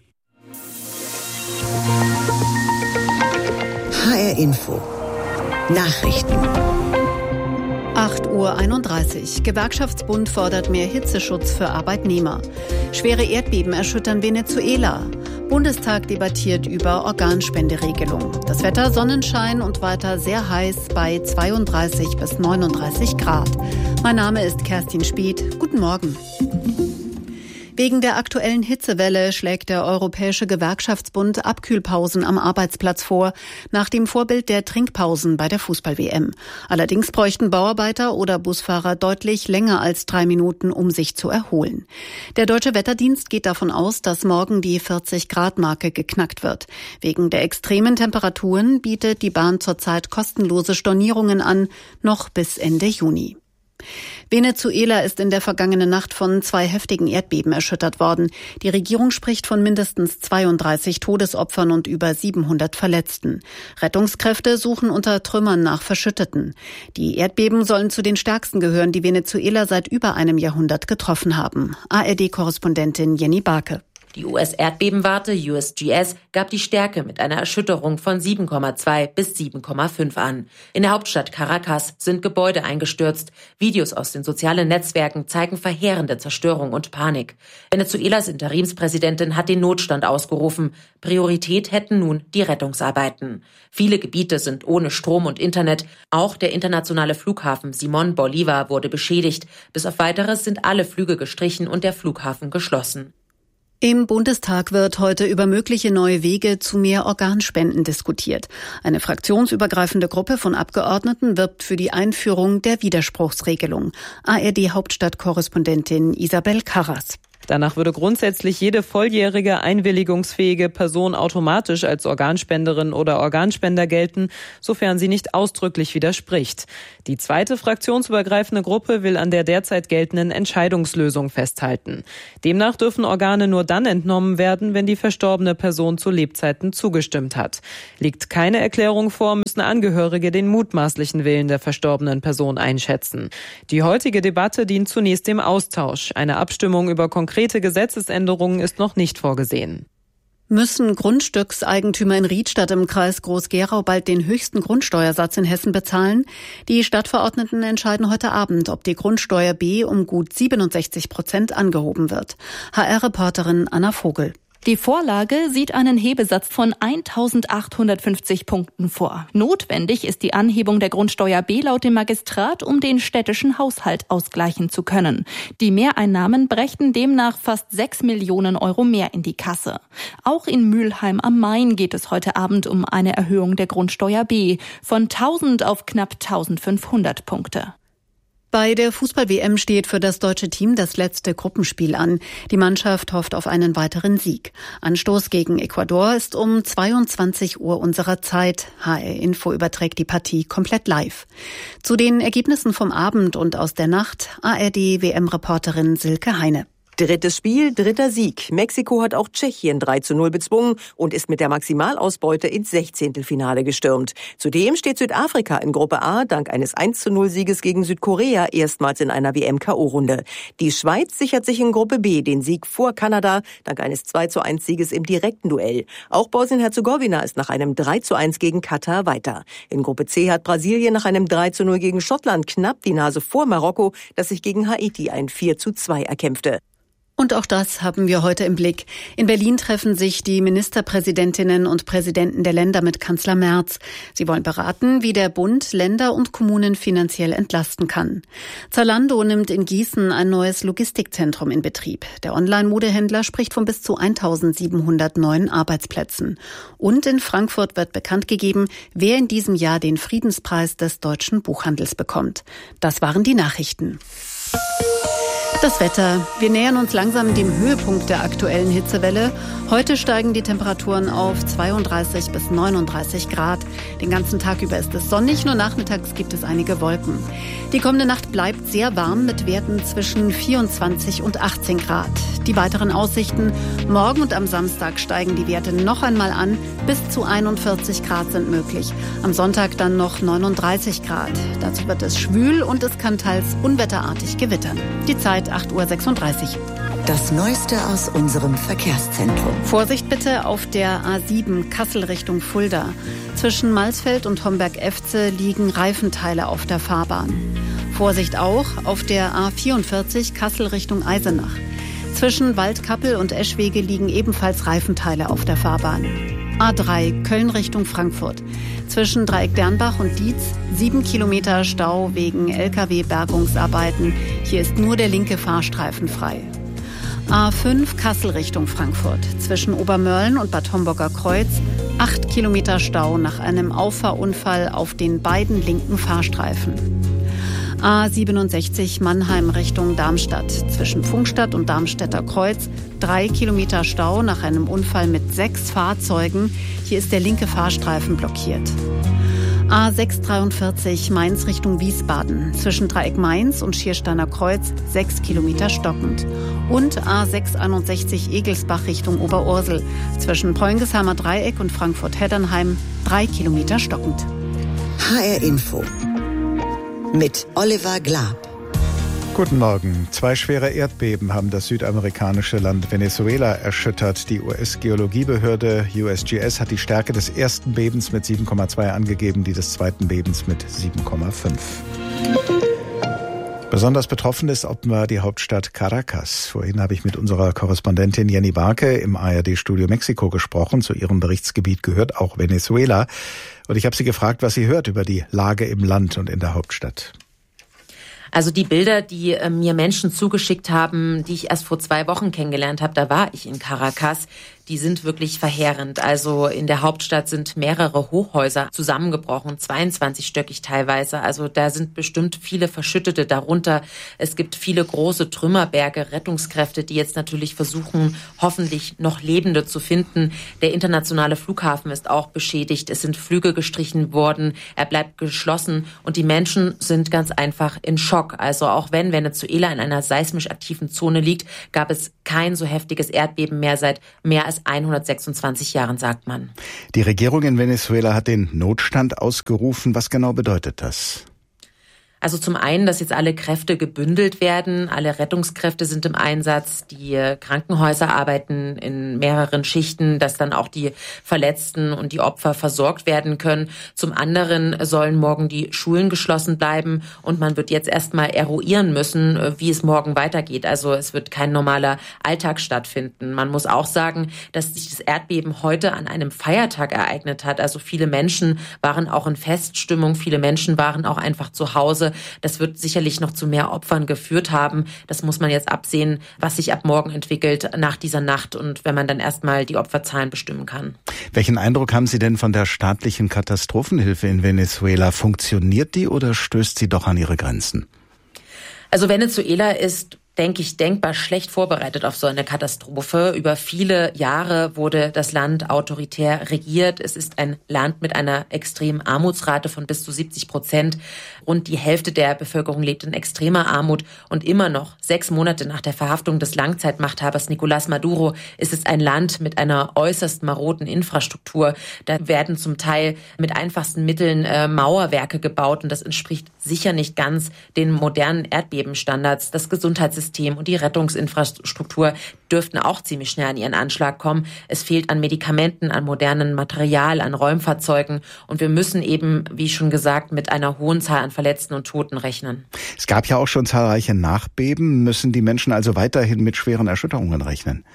H R Info. Nachrichten. acht Uhr einunddreißig. Gewerkschaftsbund fordert mehr Hitzeschutz für Arbeitnehmer. Schwere Erdbeben erschüttern Venezuela. Bundestag debattiert über Organspenderegelung. Das Wetter Sonnenschein und weiter sehr heiß bei zweiunddreißig bis neununddreißig Grad. Mein Name ist Kerstin Speth. Guten Morgen. Wegen der aktuellen Hitzewelle schlägt der Europäische Gewerkschaftsbund Abkühlpausen am Arbeitsplatz vor, nach dem Vorbild der Trinkpausen bei der Fußball-W M. Allerdings bräuchten Bauarbeiter oder Busfahrer deutlich länger als drei Minuten, um sich zu erholen. Der Deutsche Wetterdienst geht davon aus, dass morgen die vierzig-Grad-Marke geknackt wird. Wegen der extremen Temperaturen bietet die Bahn zurzeit kostenlose Stornierungen an, noch bis Ende Juni. Venezuela ist in der vergangenen Nacht von zwei heftigen Erdbeben erschüttert worden. Die Regierung spricht von mindestens zweiunddreißig Todesopfern und über siebenhundert Verletzten. Rettungskräfte suchen unter Trümmern nach Verschütteten. Die Erdbeben sollen zu den stärksten gehören, die Venezuela seit über einem Jahrhundert getroffen haben. A R D-Korrespondentin Jenny Barke. Die U S-Erdbebenwarte U S G S gab die Stärke mit einer Erschütterung von sieben Komma zwei bis sieben Komma fünf an. In der Hauptstadt Caracas sind Gebäude eingestürzt. Videos aus den sozialen Netzwerken zeigen verheerende Zerstörung und Panik. Venezuelas Interimspräsidentin hat den Notstand ausgerufen. Priorität hätten nun die Rettungsarbeiten. Viele Gebiete sind ohne Strom und Internet. Auch der internationale Flughafen Simón Bolívar wurde beschädigt. Bis auf Weiteres sind alle Flüge gestrichen und der Flughafen geschlossen. Im Bundestag wird heute über mögliche neue Wege zu mehr Organspenden diskutiert. Eine fraktionsübergreifende Gruppe von Abgeordneten wirbt für die Einführung der Widerspruchsregelung. A R D-Hauptstadtkorrespondentin Isabel Karras. Danach würde grundsätzlich jede volljährige, einwilligungsfähige Person automatisch als Organspenderin oder Organspender gelten, sofern sie nicht ausdrücklich widerspricht. Die zweite fraktionsübergreifende Gruppe will an der derzeit geltenden Entscheidungslösung festhalten. Demnach dürfen Organe nur dann entnommen werden, wenn die verstorbene Person zu Lebzeiten zugestimmt hat. Liegt keine Erklärung vor, müssen Angehörige den mutmaßlichen Willen der verstorbenen Person einschätzen. Die heutige Debatte dient zunächst dem Austausch. Eine Abstimmung über konkrete Konkrete Gesetzesänderungen ist noch nicht vorgesehen. Müssen Grundstückseigentümer in Riedstadt im Kreis Groß-Gerau bald den höchsten Grundsteuersatz in Hessen bezahlen? Die Stadtverordneten entscheiden heute Abend, ob die Grundsteuer B um gut siebenundsechzig Prozent angehoben wird. H R-Reporterin Anna Vogel. Die Vorlage sieht einen Hebesatz von eintausendachthundertfünfzig Punkten vor. Notwendig ist die Anhebung der Grundsteuer B laut dem Magistrat, um den städtischen Haushalt ausgleichen zu können. Die Mehreinnahmen brächten demnach fast sechs Millionen Euro mehr in die Kasse. Auch in Mülheim am Main geht es heute Abend um eine Erhöhung der Grundsteuer B von tausend auf knapp eintausendfünfhundert Punkte. Bei der Fußball-W M steht für das deutsche Team das letzte Gruppenspiel an. Die Mannschaft hofft auf einen weiteren Sieg. Anstoß gegen Ecuador ist um zweiundzwanzig Uhr unserer Zeit. H R Info überträgt die Partie komplett live. Zu den Ergebnissen vom Abend und aus der Nacht A R D-W M-Reporterin Silke Heine. Drittes Spiel, dritter Sieg. Mexiko hat auch Tschechien drei zu null bezwungen und ist mit der Maximalausbeute ins Sechzehntelfinale gestürmt. Zudem steht Südafrika in Gruppe A dank eines eins zu null Sieges gegen Südkorea erstmals in einer W M-K O-Runde. Die Schweiz sichert sich in Gruppe B den Sieg vor Kanada dank eines zwei zu eins Sieges im direkten Duell. Auch Bosnien-Herzegowina ist nach einem drei zu eins gegen Katar weiter. In Gruppe C hat Brasilien nach einem drei zu null gegen Schottland knapp die Nase vor Marokko, das sich gegen Haiti ein vier zu zwei erkämpfte. Und auch das haben wir heute im Blick. In Berlin treffen sich die Ministerpräsidentinnen und Präsidenten der Länder mit Kanzler Merz. Sie wollen beraten, wie der Bund Länder und Kommunen finanziell entlasten kann. Zalando nimmt in Gießen ein neues Logistikzentrum in Betrieb. Der Online-Modehändler spricht von bis zu eintausendsiebenhundert neuen Arbeitsplätzen. Und in Frankfurt wird bekannt gegeben, wer in diesem Jahr den Friedenspreis des deutschen Buchhandels bekommt. Das waren die Nachrichten. Das Wetter. Wir nähern uns langsam dem Höhepunkt der aktuellen Hitzewelle. Heute steigen die Temperaturen auf zweiunddreißig bis neununddreißig Grad. Den ganzen Tag über ist es sonnig, nur nachmittags gibt es einige Wolken. Die kommende Nacht bleibt sehr warm mit Werten zwischen vierundzwanzig und achtzehn Grad. Die weiteren Aussichten: Morgen und am Samstag steigen die Werte noch einmal an. Bis zu einundvierzig Grad sind möglich. Am Sonntag dann noch neununddreißig Grad. Dazu wird es schwül und es kann teils unwetterartig gewittern. Die Zeit acht Uhr sechsunddreißig. Das Neueste aus unserem Verkehrszentrum. Vorsicht bitte auf der A sieben Kassel Richtung Fulda. Zwischen Malsfeld und Homberg-Efze liegen Reifenteile auf der Fahrbahn. Vorsicht auch auf der A vierundvierzig Kassel Richtung Eisenach. Zwischen Waldkappel und Eschwege liegen ebenfalls Reifenteile auf der Fahrbahn. A drei Köln Richtung Frankfurt. Zwischen Dreieck Dernbach und Dietz sieben Kilometer Stau wegen L K W-Bergungsarbeiten. Hier ist nur der linke Fahrstreifen frei. A fünf Kassel Richtung Frankfurt. Zwischen Obermörlen und Bad Homburger Kreuz acht Kilometer Stau nach einem Auffahrunfall auf den beiden linken Fahrstreifen. A siebenundsechzig Mannheim Richtung Darmstadt. Zwischen Pfungstadt und Darmstädter Kreuz drei Kilometer Stau nach einem Unfall mit sechs Fahrzeugen. Hier ist der linke Fahrstreifen blockiert. A sechshundertdreiundvierzig Mainz Richtung Wiesbaden. Zwischen Dreieck Mainz und Schiersteiner Kreuz sechs Kilometer stockend. Und A sechshunderteinundsechzig Egelsbach Richtung Oberursel. Zwischen Preungesheimer Dreieck und Frankfurt-Heddernheim drei Kilometer stockend. H R Info mit Oliver Glab. Guten Morgen. Zwei schwere Erdbeben haben das südamerikanische Land Venezuela erschüttert. Die U S-Geologiebehörde U S G S hat die Stärke des ersten Bebens mit sieben Komma zwei angegeben, die des zweiten Bebens mit sieben Komma fünf. Besonders betroffen ist offenbar die Hauptstadt Caracas. Vorhin habe ich mit unserer Korrespondentin Jenny Barke im A R D-Studio Mexiko gesprochen. Zu ihrem Berichtsgebiet gehört auch Venezuela. Und ich habe sie gefragt, was sie hört über die Lage im Land und in der Hauptstadt. Also die Bilder, die äh, mir Menschen zugeschickt haben, die ich erst vor zwei Wochen kennengelernt habe, da war ich in Caracas, die sind wirklich verheerend. Also in der Hauptstadt sind mehrere Hochhäuser zusammengebrochen, zweiundzwanzigstöckig teilweise. Also da sind bestimmt viele Verschüttete darunter. Es gibt viele große Trümmerberge, Rettungskräfte, die jetzt natürlich versuchen, hoffentlich noch Lebende zu finden. Der internationale Flughafen ist auch beschädigt. Es sind Flüge gestrichen worden. Er bleibt geschlossen und die Menschen sind ganz einfach in Schock. Also auch wenn Venezuela in einer seismisch aktiven Zone liegt, gab es kein so heftiges Erdbeben mehr seit mehr als hundertsechsundzwanzig Jahren, sagt man. Die Regierung in Venezuela hat den Notstand ausgerufen. Was genau bedeutet das? Also zum einen, dass jetzt alle Kräfte gebündelt werden, alle Rettungskräfte sind im Einsatz, die Krankenhäuser arbeiten in mehreren Schichten, dass dann auch die Verletzten und die Opfer versorgt werden können. Zum anderen sollen morgen die Schulen geschlossen bleiben und man wird jetzt erstmal eruieren müssen, wie es morgen weitergeht. Also es wird kein normaler Alltag stattfinden. Man muss auch sagen, dass sich das Erdbeben heute an einem Feiertag ereignet hat. Also viele Menschen waren auch in Feststimmung, viele Menschen waren auch einfach zu Hause. Das wird sicherlich noch zu mehr Opfern geführt haben. Das muss man jetzt absehen, was sich ab morgen entwickelt nach dieser Nacht und wenn man dann erstmal die Opferzahlen bestimmen kann. Welchen Eindruck haben Sie denn von der staatlichen Katastrophenhilfe in Venezuela? Funktioniert die oder stößt sie doch an ihre Grenzen? Also Venezuela ist, denke ich, denkbar schlecht vorbereitet auf so eine Katastrophe. Über viele Jahre wurde das Land autoritär regiert. Es ist ein Land mit einer extremen Armutsrate von bis zu siebzig Prozent. Rund die Hälfte der Bevölkerung lebt in extremer Armut. Und immer noch, sechs Monate nach der Verhaftung des Langzeitmachthabers Nicolás Maduro, ist es ein Land mit einer äußerst maroden Infrastruktur. Da werden zum Teil mit einfachsten Mitteln äh, Mauerwerke gebaut. Und das entspricht sicher nicht ganz den modernen Erdbebenstandards. Das Gesundheitssystem und die Rettungsinfrastruktur dürften auch ziemlich schnell an ihren Anschlag kommen. Es fehlt an Medikamenten, an modernem Material, an Räumfahrzeugen. Und wir müssen eben, wie schon gesagt, mit einer hohen Zahl an Verletzten und Toten rechnen. Es gab ja auch schon zahlreiche Nachbeben. Müssen die Menschen also weiterhin mit schweren Erschütterungen rechnen?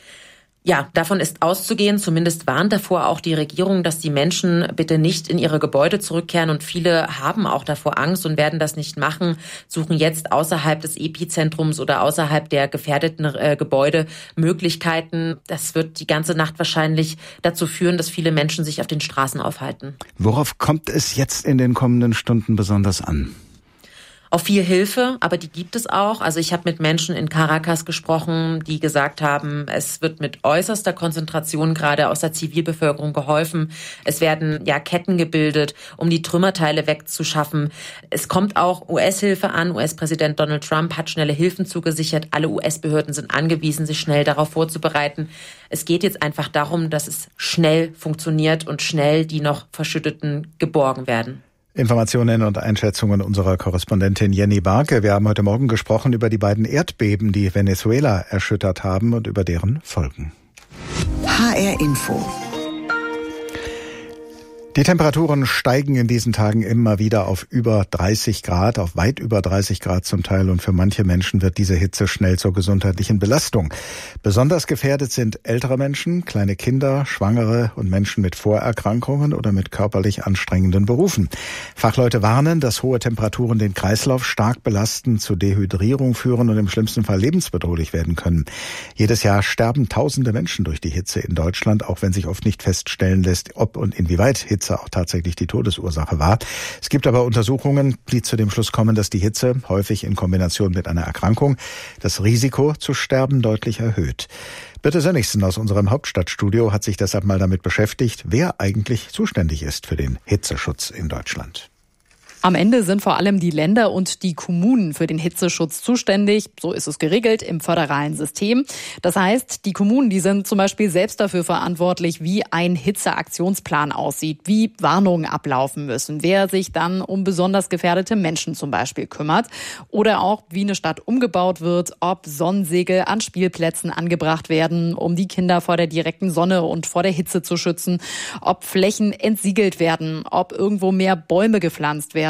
Ja, davon ist auszugehen. Zumindest warnt davor auch die Regierung, dass die Menschen bitte nicht in ihre Gebäude zurückkehren. Und viele haben auch davor Angst und werden das nicht machen, suchen jetzt außerhalb des Epizentrums oder außerhalb der gefährdeten äh, Gebäude Möglichkeiten. Das wird die ganze Nacht wahrscheinlich dazu führen, dass viele Menschen sich auf den Straßen aufhalten. Worauf kommt es jetzt in den kommenden Stunden besonders an? Auf viel Hilfe, aber die gibt es auch. Also ich habe mit Menschen in Caracas gesprochen, die gesagt haben, es wird mit äußerster Konzentration gerade aus der Zivilbevölkerung geholfen. Es werden ja Ketten gebildet, um die Trümmerteile wegzuschaffen. Es kommt auch U S-Hilfe an. U S-Präsident Donald Trump hat schnelle Hilfen zugesichert. Alle U S-Behörden sind angewiesen, sich schnell darauf vorzubereiten. Es geht jetzt einfach darum, dass es schnell funktioniert und schnell die noch Verschütteten geborgen werden. Informationen und Einschätzungen unserer Korrespondentin Jenny Barke. Wir haben heute Morgen gesprochen über die beiden Erdbeben, die Venezuela erschüttert haben und über deren Folgen. H R Info. Die Temperaturen steigen in diesen Tagen immer wieder auf über dreißig Grad, auf weit über dreißig Grad zum Teil. Und für manche Menschen wird diese Hitze schnell zur gesundheitlichen Belastung. Besonders gefährdet sind ältere Menschen, kleine Kinder, Schwangere und Menschen mit Vorerkrankungen oder mit körperlich anstrengenden Berufen. Fachleute warnen, dass hohe Temperaturen den Kreislauf stark belasten, zu Dehydrierung führen und im schlimmsten Fall lebensbedrohlich werden können. Jedes Jahr sterben tausende Menschen durch die Hitze in Deutschland, auch wenn sich oft nicht feststellen lässt, ob und inwieweit Hitze auch tatsächlich die Todesursache war. Es gibt aber Untersuchungen, die zu dem Schluss kommen, dass die Hitze häufig in Kombination mit einer Erkrankung das Risiko zu sterben deutlich erhöht. Birte Sönnigsen aus unserem Hauptstadtstudio hat sich deshalb mal damit beschäftigt, wer eigentlich zuständig ist für den Hitzeschutz in Deutschland. Am Ende sind vor allem die Länder und die Kommunen für den Hitzeschutz zuständig. So ist es geregelt im föderalen System. Das heißt, die Kommunen, die sind zum Beispiel selbst dafür verantwortlich, wie ein Hitzeaktionsplan aussieht, wie Warnungen ablaufen müssen, wer sich dann um besonders gefährdete Menschen zum Beispiel kümmert oder auch, wie eine Stadt umgebaut wird, ob Sonnensegel an Spielplätzen angebracht werden, um die Kinder vor der direkten Sonne und vor der Hitze zu schützen, ob Flächen entsiegelt werden, ob irgendwo mehr Bäume gepflanzt werden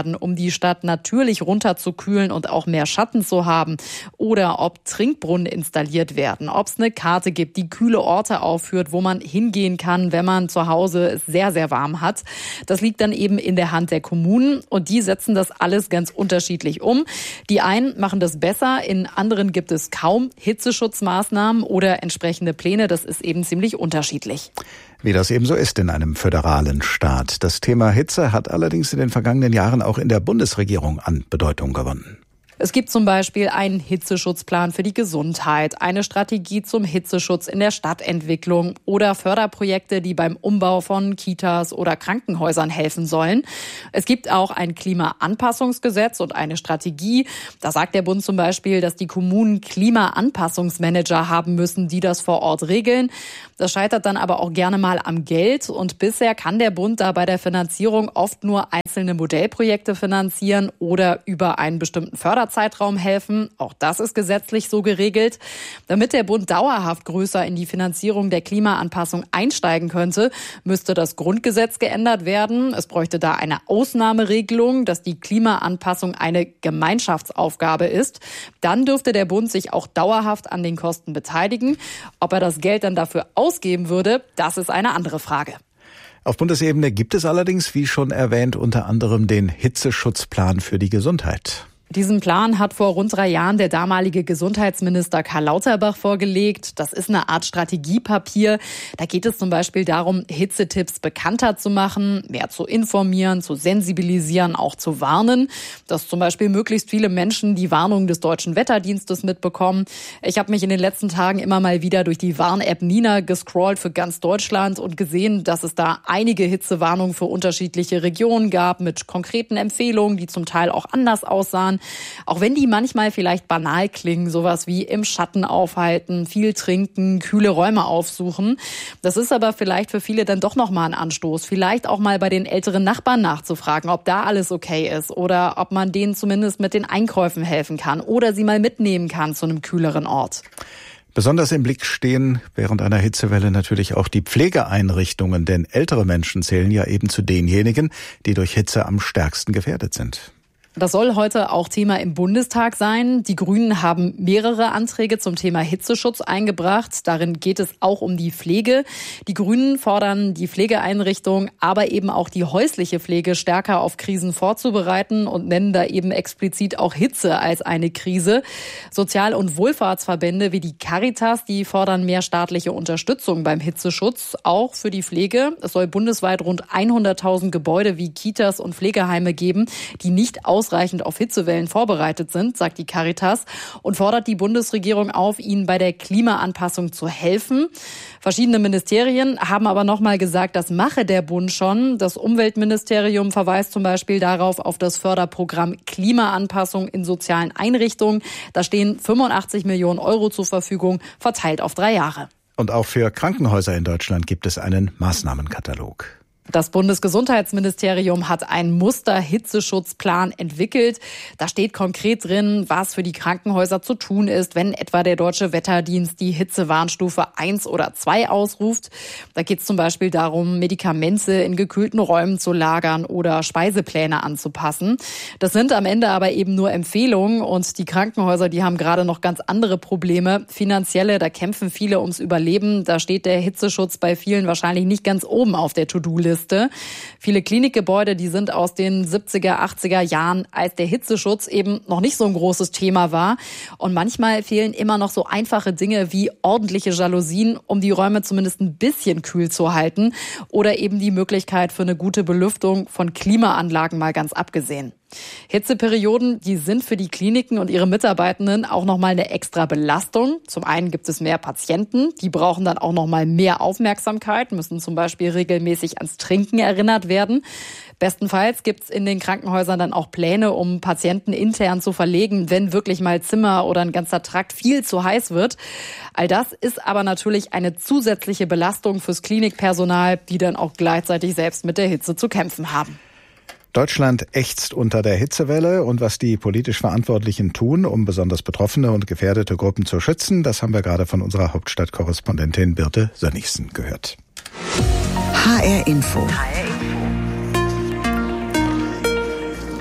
werden, um die Stadt natürlich runterzukühlen und auch mehr Schatten zu haben. Oder ob Trinkbrunnen installiert werden, ob es eine Karte gibt, die kühle Orte aufführt, wo man hingehen kann, wenn man zu Hause es sehr, sehr warm hat. Das liegt dann eben in der Hand der Kommunen und die setzen das alles ganz unterschiedlich um. Die einen machen das besser, in anderen gibt es kaum Hitzeschutzmaßnahmen oder entsprechende Pläne. Das ist eben ziemlich unterschiedlich. Wie das eben so ist in einem föderalen Staat. Das Thema Hitze hat allerdings in den vergangenen Jahren auch in der Bundesregierung an Bedeutung gewonnen. Es gibt zum Beispiel einen Hitzeschutzplan für die Gesundheit, eine Strategie zum Hitzeschutz in der Stadtentwicklung oder Förderprojekte, die beim Umbau von Kitas oder Krankenhäusern helfen sollen. Es gibt auch ein Klimaanpassungsgesetz und eine Strategie. Da sagt der Bund zum Beispiel, dass die Kommunen Klimaanpassungsmanager haben müssen, die das vor Ort regeln. Das scheitert dann aber auch gerne mal am Geld. Und bisher kann der Bund da bei der Finanzierung oft nur einzelne Modellprojekte finanzieren oder über einen bestimmten Förderzeitraum helfen. Auch das ist gesetzlich so geregelt. Damit der Bund dauerhaft größer in die Finanzierung der Klimaanpassung einsteigen könnte, müsste das Grundgesetz geändert werden. Es bräuchte da eine Ausnahmeregelung, dass die Klimaanpassung eine Gemeinschaftsaufgabe ist. Dann dürfte der Bund sich auch dauerhaft an den Kosten beteiligen. Ob er das Geld dann dafür ausgeben würde, das ist eine andere Frage. Auf Bundesebene gibt es allerdings, wie schon erwähnt, unter anderem den Hitzeschutzplan für die Gesundheit. Diesen Plan hat vor rund drei Jahren der damalige Gesundheitsminister Karl Lauterbach vorgelegt. Das ist eine Art Strategiepapier. Da geht es zum Beispiel darum, Hitzetipps bekannter zu machen, mehr zu informieren, zu sensibilisieren, auch zu warnen. Dass zum Beispiel möglichst viele Menschen die Warnung des Deutschen Wetterdienstes mitbekommen. Ich habe mich in den letzten Tagen immer mal wieder durch die Warn-App Nina gescrollt für ganz Deutschland und gesehen, dass es da einige Hitzewarnungen für unterschiedliche Regionen gab mit konkreten Empfehlungen, die zum Teil auch anders aussahen. Auch wenn die manchmal vielleicht banal klingen, sowas wie im Schatten aufhalten, viel trinken, kühle Räume aufsuchen. Das ist aber vielleicht für viele dann doch nochmal ein Anstoß, vielleicht auch mal bei den älteren Nachbarn nachzufragen, ob da alles okay ist oder ob man denen zumindest mit den Einkäufen helfen kann oder sie mal mitnehmen kann zu einem kühleren Ort. Besonders im Blick stehen während einer Hitzewelle natürlich auch die Pflegeeinrichtungen, denn ältere Menschen zählen ja eben zu denjenigen, die durch Hitze am stärksten gefährdet sind. Das soll heute auch Thema im Bundestag sein. Die Grünen haben mehrere Anträge zum Thema Hitzeschutz eingebracht. Darin geht es auch um die Pflege. Die Grünen fordern, die Pflegeeinrichtung, aber eben auch die häusliche Pflege stärker auf Krisen vorzubereiten und nennen da eben explizit auch Hitze als eine Krise. Sozial- und Wohlfahrtsverbände wie die Caritas, die fordern mehr staatliche Unterstützung beim Hitzeschutz, auch für die Pflege. Es soll bundesweit rund hunderttausend Gebäude wie Kitas und Pflegeheime geben, die nicht aus ausreichend auf Hitzewellen vorbereitet sind, sagt die Caritas, und fordert die Bundesregierung auf, ihnen bei der Klimaanpassung zu helfen. Verschiedene Ministerien haben aber nochmal gesagt, das mache der Bund schon. Das Umweltministerium verweist zum Beispiel darauf auf das Förderprogramm Klimaanpassung in sozialen Einrichtungen. Da stehen fünfundachtzig Millionen Euro zur Verfügung, verteilt auf drei Jahre. Und auch für Krankenhäuser in Deutschland gibt es einen Maßnahmenkatalog. Das Bundesgesundheitsministerium hat einen Muster-Hitzeschutzplan entwickelt. Da steht konkret drin, was für die Krankenhäuser zu tun ist, wenn etwa der Deutsche Wetterdienst die Hitzewarnstufe eins oder zwei ausruft. Da geht es zum Beispiel darum, Medikamente in gekühlten Räumen zu lagern oder Speisepläne anzupassen. Das sind am Ende aber eben nur Empfehlungen und die Krankenhäuser, die haben gerade noch ganz andere Probleme. Finanzielle, da kämpfen viele ums Überleben. Da steht der Hitzeschutz bei vielen wahrscheinlich nicht ganz oben auf der To-Do-Liste. Viele Klinikgebäude, die sind aus den siebziger, achtziger Jahren, als der Hitzeschutz eben noch nicht so ein großes Thema war. Und manchmal fehlen immer noch so einfache Dinge wie ordentliche Jalousien, um die Räume zumindest ein bisschen kühl zu halten. Oder eben die Möglichkeit für eine gute Belüftung, von Klimaanlagen mal ganz abgesehen. Hitzeperioden, die sind für die Kliniken und ihre Mitarbeitenden auch nochmal eine extra Belastung. Zum einen gibt es mehr Patienten, die brauchen dann auch nochmal mehr Aufmerksamkeit, müssen zum Beispiel regelmäßig ans Trinken erinnert werden. Bestenfalls gibt es in den Krankenhäusern dann auch Pläne, um Patienten intern zu verlegen, wenn wirklich mal Zimmer oder ein ganzer Trakt viel zu heiß wird. All das ist aber natürlich eine zusätzliche Belastung fürs Klinikpersonal, die dann auch gleichzeitig selbst mit der Hitze zu kämpfen haben. Deutschland ächzt unter der Hitzewelle und was die politisch Verantwortlichen tun, um besonders betroffene und gefährdete Gruppen zu schützen, das haben wir gerade von unserer Hauptstadtkorrespondentin Birte Sönnigsen gehört. H R Info.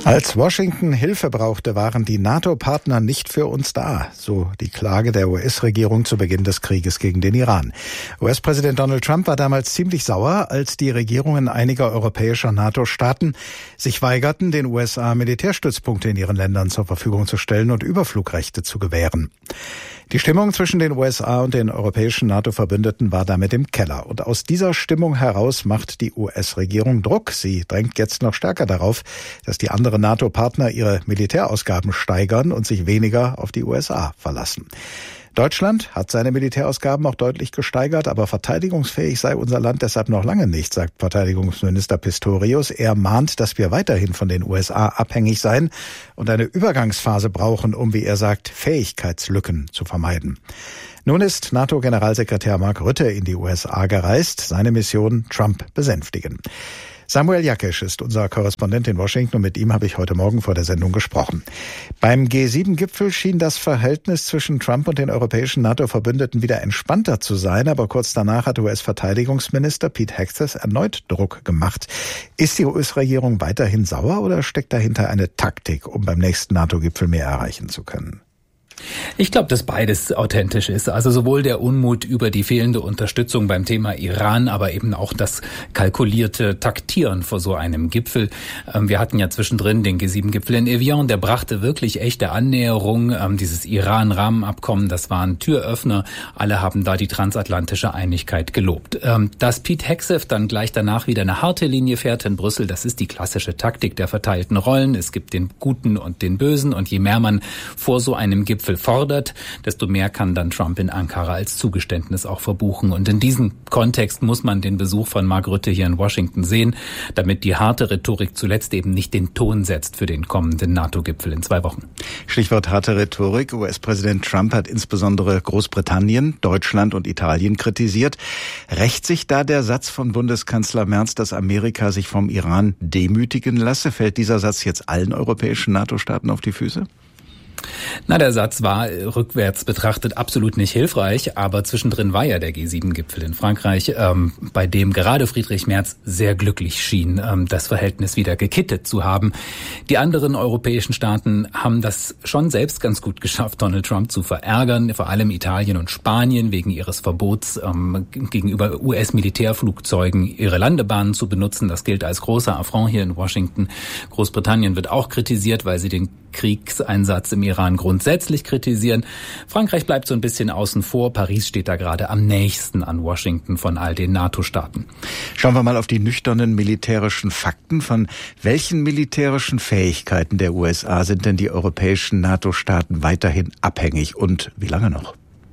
Als Washington Hilfe brauchte, waren die NATO-Partner nicht für uns da, so die Klage der U S-Regierung zu Beginn des Krieges gegen den Iran. U S-Präsident Donald Trump war damals ziemlich sauer, als die Regierungen einiger europäischer NATO-Staaten sich weigerten, den U S A Militärstützpunkte in ihren Ländern zur Verfügung zu stellen und Überflugrechte zu gewähren. Die Stimmung zwischen den U S A und den europäischen NATO-Verbündeten war damit im Keller. Und aus dieser Stimmung heraus macht die U S-Regierung Druck. Sie drängt jetzt noch stärker darauf, dass die anderen NATO-Partner ihre Militärausgaben steigern und sich weniger auf die U S A verlassen. Deutschland hat seine Militärausgaben auch deutlich gesteigert, aber verteidigungsfähig sei unser Land deshalb noch lange nicht, sagt Verteidigungsminister Pistorius. Er mahnt, dass wir weiterhin von den U S A abhängig seien und eine Übergangsphase brauchen, um, wie er sagt, Fähigkeitslücken zu vermeiden. Nun ist NATO-Generalsekretär Mark Rutte in die U S A gereist, seine Mission Trump besänftigen. Samuel Jakesch ist unser Korrespondent in Washington und mit ihm habe ich heute Morgen vor der Sendung gesprochen. Beim G sieben Gipfel schien das Verhältnis zwischen Trump und den europäischen NATO-Verbündeten wieder entspannter zu sein, aber kurz danach hat U S-Verteidigungsminister Pete Hegseth erneut Druck gemacht. Ist die U S-Regierung weiterhin sauer oder steckt dahinter eine Taktik, um beim nächsten NATO-Gipfel mehr erreichen zu können? Ich glaube, dass beides authentisch ist. Also sowohl der Unmut über die fehlende Unterstützung beim Thema Iran, aber eben auch das kalkulierte Taktieren vor so einem Gipfel. Wir hatten ja zwischendrin den G sieben Gipfel in Evian, der brachte wirklich echte Annäherung. Dieses Iran-Rahmenabkommen, das war ein Türöffner. Alle haben da die transatlantische Einigkeit gelobt. Dass Pete Hegseth dann gleich danach wieder eine harte Linie fährt in Brüssel, das ist die klassische Taktik der verteilten Rollen. Es gibt den Guten und den Bösen und je mehr man vor so einem Gipfel fordert, desto mehr kann dann Trump in Ankara als Zugeständnis auch verbuchen. Und in diesem Kontext muss man den Besuch von Mark Rutte hier in Washington sehen, damit die harte Rhetorik zuletzt eben nicht den Ton setzt für den kommenden NATO-Gipfel in zwei Wochen. Stichwort harte Rhetorik. U S-Präsident Trump hat insbesondere Großbritannien, Deutschland und Italien kritisiert. Rächt sich da der Satz von Bundeskanzler Merz, dass Amerika sich vom Iran demütigen lasse? Fällt dieser Satz jetzt allen europäischen NATO-Staaten auf die Füße? Na, der Satz war rückwärts betrachtet absolut nicht hilfreich, aber zwischendrin war ja der G sieben Gipfel in Frankreich, ähm, bei dem gerade Friedrich Merz sehr glücklich schien, ähm, das Verhältnis wieder gekittet zu haben. Die anderen europäischen Staaten haben das schon selbst ganz gut geschafft, Donald Trump zu verärgern, vor allem Italien und Spanien wegen ihres Verbots ähm, gegenüber U S-Militärflugzeugen ihre Landebahnen zu benutzen. Das gilt als großer Affront hier in Washington. Großbritannien wird auch kritisiert, weil sie den Kriegseinsatz im Iran grundsätzlich kritisieren. Frankreich bleibt so ein bisschen außen vor. Paris steht da gerade am nächsten an Washington von all den NATO-Staaten. Schauen wir mal auf die nüchternen militärischen Fakten. Von welchen militärischen Fähigkeiten der U S A sind denn die europäischen NATO-Staaten weiterhin abhängig und wie lange noch?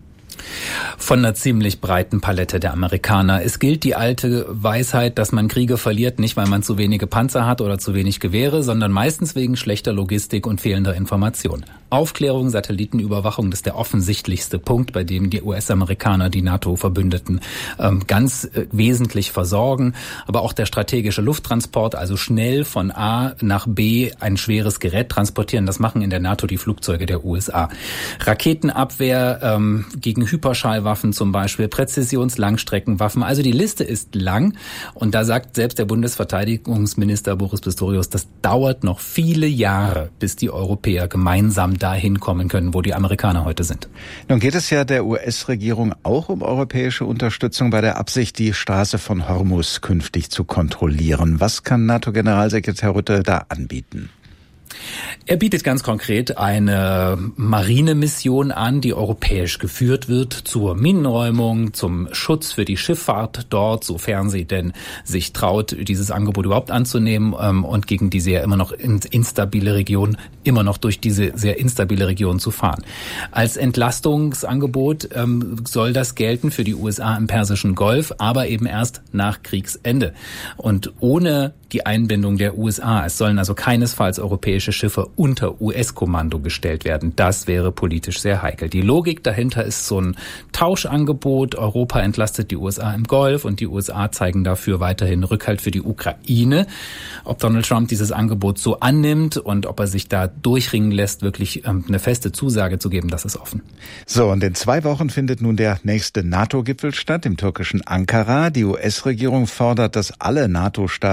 Von einer ziemlich breiten Palette der Amerikaner. Es gilt die alte Weisheit, dass man Kriege verliert, nicht weil man zu wenige Panzer hat oder zu wenig Gewehre, sondern meistens wegen schlechter Logistik und fehlender Information. Aufklärung, Satellitenüberwachung, das ist der offensichtlichste Punkt, bei dem die U S-Amerikaner die NATO-Verbündeten ähm, ganz äh, wesentlich versorgen. Aber auch der strategische Lufttransport, also schnell von A nach B ein schweres Gerät transportieren, das machen in der NATO die Flugzeuge der U S A. Raketenabwehr ähm, gegen Hyperschallwaffen zum Beispiel, Präzisions-Langstreckenwaffen. Also die Liste ist lang und da sagt selbst der Bundesverteidigungsminister Boris Pistorius, das dauert noch viele Jahre, bis die Europäer gemeinsam dahin kommen können, wo die Amerikaner heute sind. Nun geht es ja der U S-Regierung auch um europäische Unterstützung bei der Absicht, die Straße von Hormuz künftig zu kontrollieren. Was kann NATO-Generalsekretär Rutte da anbieten? Er bietet ganz konkret eine Marinemission an, die europäisch geführt wird zur Minenräumung, zum Schutz für die Schifffahrt dort, sofern sie denn sich traut, dieses Angebot überhaupt anzunehmen und gegen diese ja immer noch instabile Region, immer noch durch diese sehr instabile Region zu fahren. Als Entlastungsangebot ähm, soll das gelten für die U S A im Persischen Golf, aber eben erst nach Kriegsende. Und ohne die Einbindung der U S A. Es sollen also keinesfalls europäische Schiffe unter U S-Kommando gestellt werden. Das wäre politisch sehr heikel. Die Logik dahinter ist so ein Tauschangebot. Europa entlastet die U S A im Golf und die U S A zeigen dafür weiterhin Rückhalt für die Ukraine. Ob Donald Trump dieses Angebot so annimmt und ob er sich da durchringen lässt, wirklich ähm, eine feste Zusage zu geben, das ist offen. So, und in zwei Wochen findet nun der nächste NATO-Gipfel statt, im türkischen Ankara. Die U S-Regierung fordert, dass alle NATO-Staaten fünf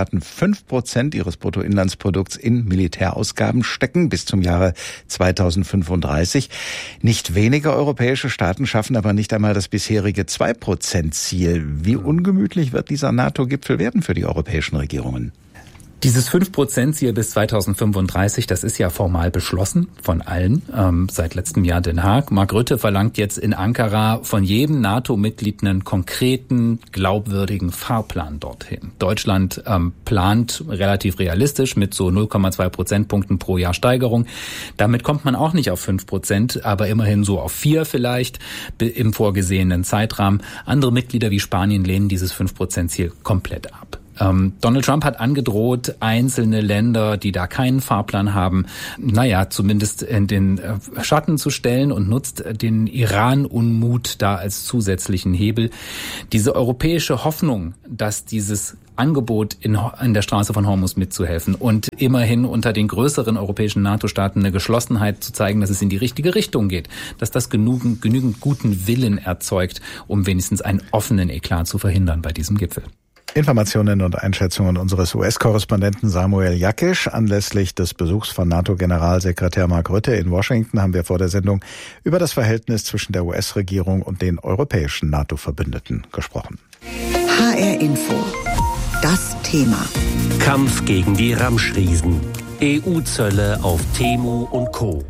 fünf Prozent ihres Bruttoinlandsprodukts in Militärausgaben stecken bis zum Jahre zweitausendfünfunddreißig. Nicht wenige europäische Staaten schaffen aber nicht einmal das bisherige zwei Prozent Ziel. Wie ungemütlich wird dieser NATO-Gipfel werden für die europäischen Regierungen? Dieses fünf Prozent Ziel bis zweitausendfünfunddreißig, das ist ja formal beschlossen von allen, ähm, seit letztem Jahr Den Haag. Mark Rutte verlangt jetzt in Ankara von jedem NATO-Mitglied einen konkreten, glaubwürdigen Fahrplan dorthin. Deutschland ähm, plant relativ realistisch mit so null Komma zwei Prozentpunkten pro Jahr Steigerung. Damit kommt man auch nicht auf fünf Prozent, aber immerhin so auf vier vielleicht im vorgesehenen Zeitrahmen. Andere Mitglieder wie Spanien lehnen dieses fünf Prozent Ziel komplett ab. Ähm, Donald Trump hat angedroht, einzelne Länder, die da keinen Fahrplan haben, naja, zumindest in den äh, Schatten zu stellen und nutzt den Iran-Unmut da als zusätzlichen Hebel. Diese europäische Hoffnung, dass dieses Angebot in, in der Straße von Hormuz mitzuhelfen und immerhin unter den größeren europäischen NATO-Staaten eine Geschlossenheit zu zeigen, dass es in die richtige Richtung geht, dass das genügend, genügend guten Willen erzeugt, um wenigstens einen offenen Eklat zu verhindern bei diesem Gipfel. Informationen und Einschätzungen unseres U S-Korrespondenten Samuel Jakisch. Anlässlich des Besuchs von NATO-Generalsekretär Mark Rutte in Washington haben wir vor der Sendung über das Verhältnis zwischen der U S-Regierung und den europäischen NATO-Verbündeten gesprochen. H R Info. Das Thema. Kampf gegen die Ramschriesen. E U-Zölle auf Temu und Co.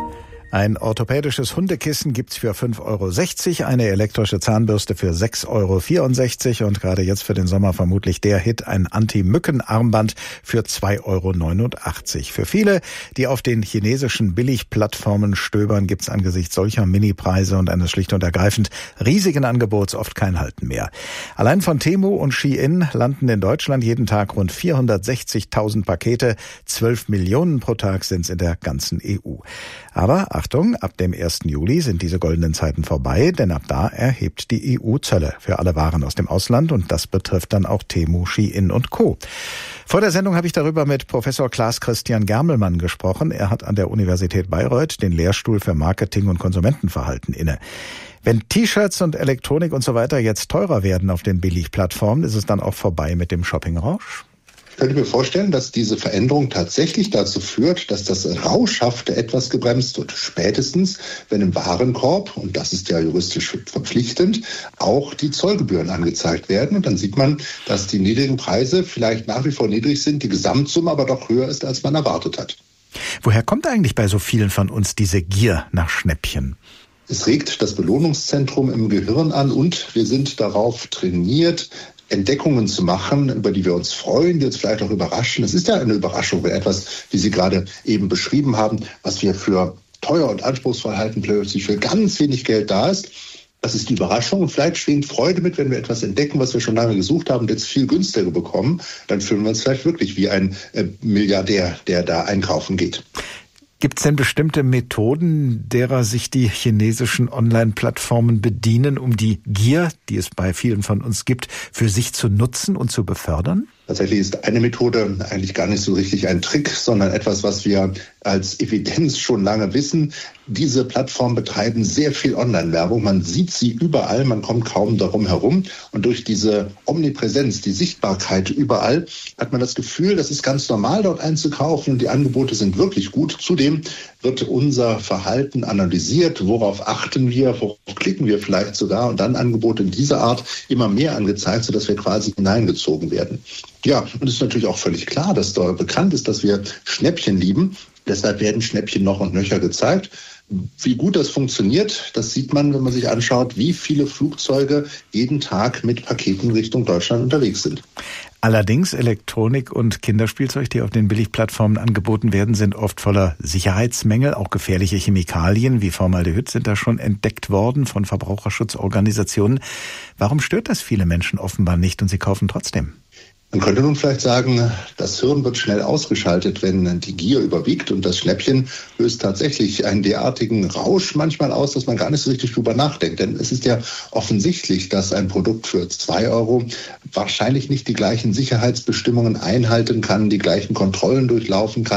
Ein orthopädisches Hundekissen gibt's für fünf Euro sechzig, eine elektrische Zahnbürste für sechs Euro vierundsechzig und gerade jetzt für den Sommer vermutlich der Hit, ein Anti-Mücken-Armband für zwei Euro neunundachtzig. Für viele, die auf den chinesischen Billigplattformen stöbern, gibt's angesichts solcher Mini-Preise und eines schlicht und ergreifend riesigen Angebots oft kein Halten mehr. Allein von Temu und Shein landen in Deutschland jeden Tag rund vierhundertsechzigtausend Pakete, zwölf Millionen pro Tag sind's in der ganzen E U. Aber Achtung, ab dem ersten Juli sind diese goldenen Zeiten vorbei, denn ab da erhebt die E U Zölle für alle Waren aus dem Ausland und das betrifft dann auch Temu, Shein und Co. Vor der Sendung habe ich darüber mit Professor Klaas-Christian Germelmann gesprochen. Er hat an der Universität Bayreuth den Lehrstuhl für Marketing und Konsumentenverhalten inne. Wenn T-Shirts und Elektronik und so weiter jetzt teurer werden auf den Billigplattformen, ist es dann auch vorbei mit dem Shoppingrausch? Ich könnte mir vorstellen, dass diese Veränderung tatsächlich dazu führt, dass das Rauschhafte etwas gebremst wird. Spätestens, wenn im Warenkorb, und das ist ja juristisch verpflichtend, auch die Zollgebühren angezeigt werden. Und dann sieht man, dass die niedrigen Preise vielleicht nach wie vor niedrig sind, die Gesamtsumme aber doch höher ist, als man erwartet hat. Woher kommt eigentlich bei so vielen von uns diese Gier nach Schnäppchen? Es regt das Belohnungszentrum im Gehirn an und wir sind darauf trainiert, Entdeckungen zu machen, über die wir uns freuen, die uns vielleicht auch überraschen. Es ist ja eine Überraschung, wenn etwas, wie Sie gerade eben beschrieben haben, was wir für teuer und anspruchsvoll halten, plötzlich für ganz wenig Geld da ist. Das ist die Überraschung und vielleicht schwingt Freude mit, wenn wir etwas entdecken, was wir schon lange gesucht haben und jetzt viel günstiger bekommen. Dann fühlen wir uns vielleicht wirklich wie ein äh, Milliardär, der da einkaufen geht. Gibt es denn bestimmte Methoden, derer sich die chinesischen Online-Plattformen bedienen, um die Gier, die es bei vielen von uns gibt, für sich zu nutzen und zu befördern? Tatsächlich ist eine Methode eigentlich gar nicht so richtig ein Trick, sondern etwas, was wir als Evidenz schon lange wissen. Diese Plattformen betreiben sehr viel Online-Werbung. Man sieht sie überall, man kommt kaum darum herum. Und durch diese Omnipräsenz, die Sichtbarkeit überall, hat man das Gefühl, das ist ganz normal, dort einzukaufen und die Angebote sind wirklich gut. Zudem wird unser Verhalten analysiert. Worauf achten wir? Worauf klicken wir vielleicht sogar? Und dann Angebote dieser Art immer mehr angezeigt, sodass wir quasi hineingezogen werden. Ja, und es ist natürlich auch völlig klar, dass da bekannt ist, dass wir Schnäppchen lieben. Deshalb werden Schnäppchen noch und nöcher gezeigt. Wie gut das funktioniert, das sieht man, wenn man sich anschaut, wie viele Flugzeuge jeden Tag mit Paketen Richtung Deutschland unterwegs sind. Allerdings Elektronik und Kinderspielzeug, die auf den Billigplattformen angeboten werden, sind oft voller Sicherheitsmängel. Auch gefährliche Chemikalien wie Formaldehyd sind da schon entdeckt worden von Verbraucherschutzorganisationen. Warum stört das viele Menschen offenbar nicht und sie kaufen trotzdem? Man könnte nun vielleicht sagen, das Hirn wird schnell ausgeschaltet, wenn die Gier überwiegt und das Schnäppchen löst tatsächlich einen derartigen Rausch manchmal aus, dass man gar nicht so richtig drüber nachdenkt. Denn es ist ja offensichtlich, dass ein Produkt für zwei Euro wahrscheinlich nicht die gleichen Sicherheitsbestimmungen einhalten kann, die gleichen Kontrollen durchlaufen kann.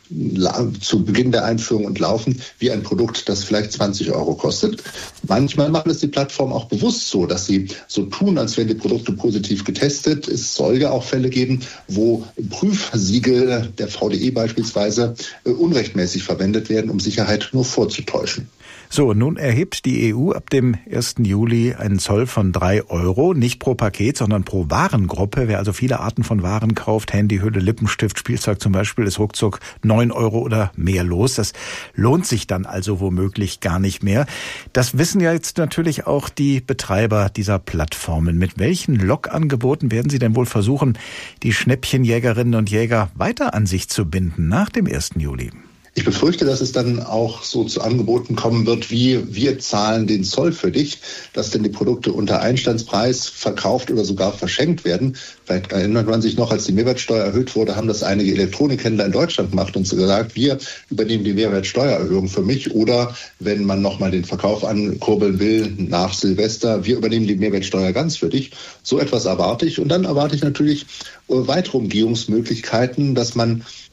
zu Beginn der Einführung und laufen wie ein Produkt, das vielleicht zwanzig Euro kostet. Manchmal machen es die Plattformen auch bewusst so, dass sie so tun, als wären die Produkte positiv getestet. Es soll ja auch Fälle geben, wo Prüfsiegel der V D E beispielsweise unrechtmäßig verwendet werden, um Sicherheit nur vorzutäuschen. So, nun erhebt die E U ab dem ersten Juli einen Zoll von drei Euro, nicht pro Paket, sondern pro Warengruppe. Wer also viele Arten von Waren kauft, Handy, Hülle, Lippenstift, Spielzeug zum Beispiel, ist ruckzuck neun Euro oder mehr los. Das lohnt sich dann also womöglich gar nicht mehr. Das wissen ja jetzt natürlich auch die Betreiber dieser Plattformen. Mit welchen Lockangeboten werden sie denn wohl versuchen, die Schnäppchenjägerinnen und Jäger weiter an sich zu binden nach dem ersten Juli? Ich befürchte, dass es dann auch so zu Angeboten kommen wird, wie wir zahlen den Zoll für dich, dass denn die Produkte unter Einstandspreis verkauft oder sogar verschenkt werden. Vielleicht erinnert man sich noch, als die Mehrwertsteuer erhöht wurde, haben das einige Elektronikhändler in Deutschland gemacht und so gesagt, wir übernehmen die Mehrwertsteuererhöhung für mich. Oder wenn man nochmal den Verkauf ankurbeln will nach Silvester, wir übernehmen die Mehrwertsteuer ganz für dich. So etwas erwarte ich. Und dann erwarte ich natürlich weitere Umgehungsmöglichkeiten, dass man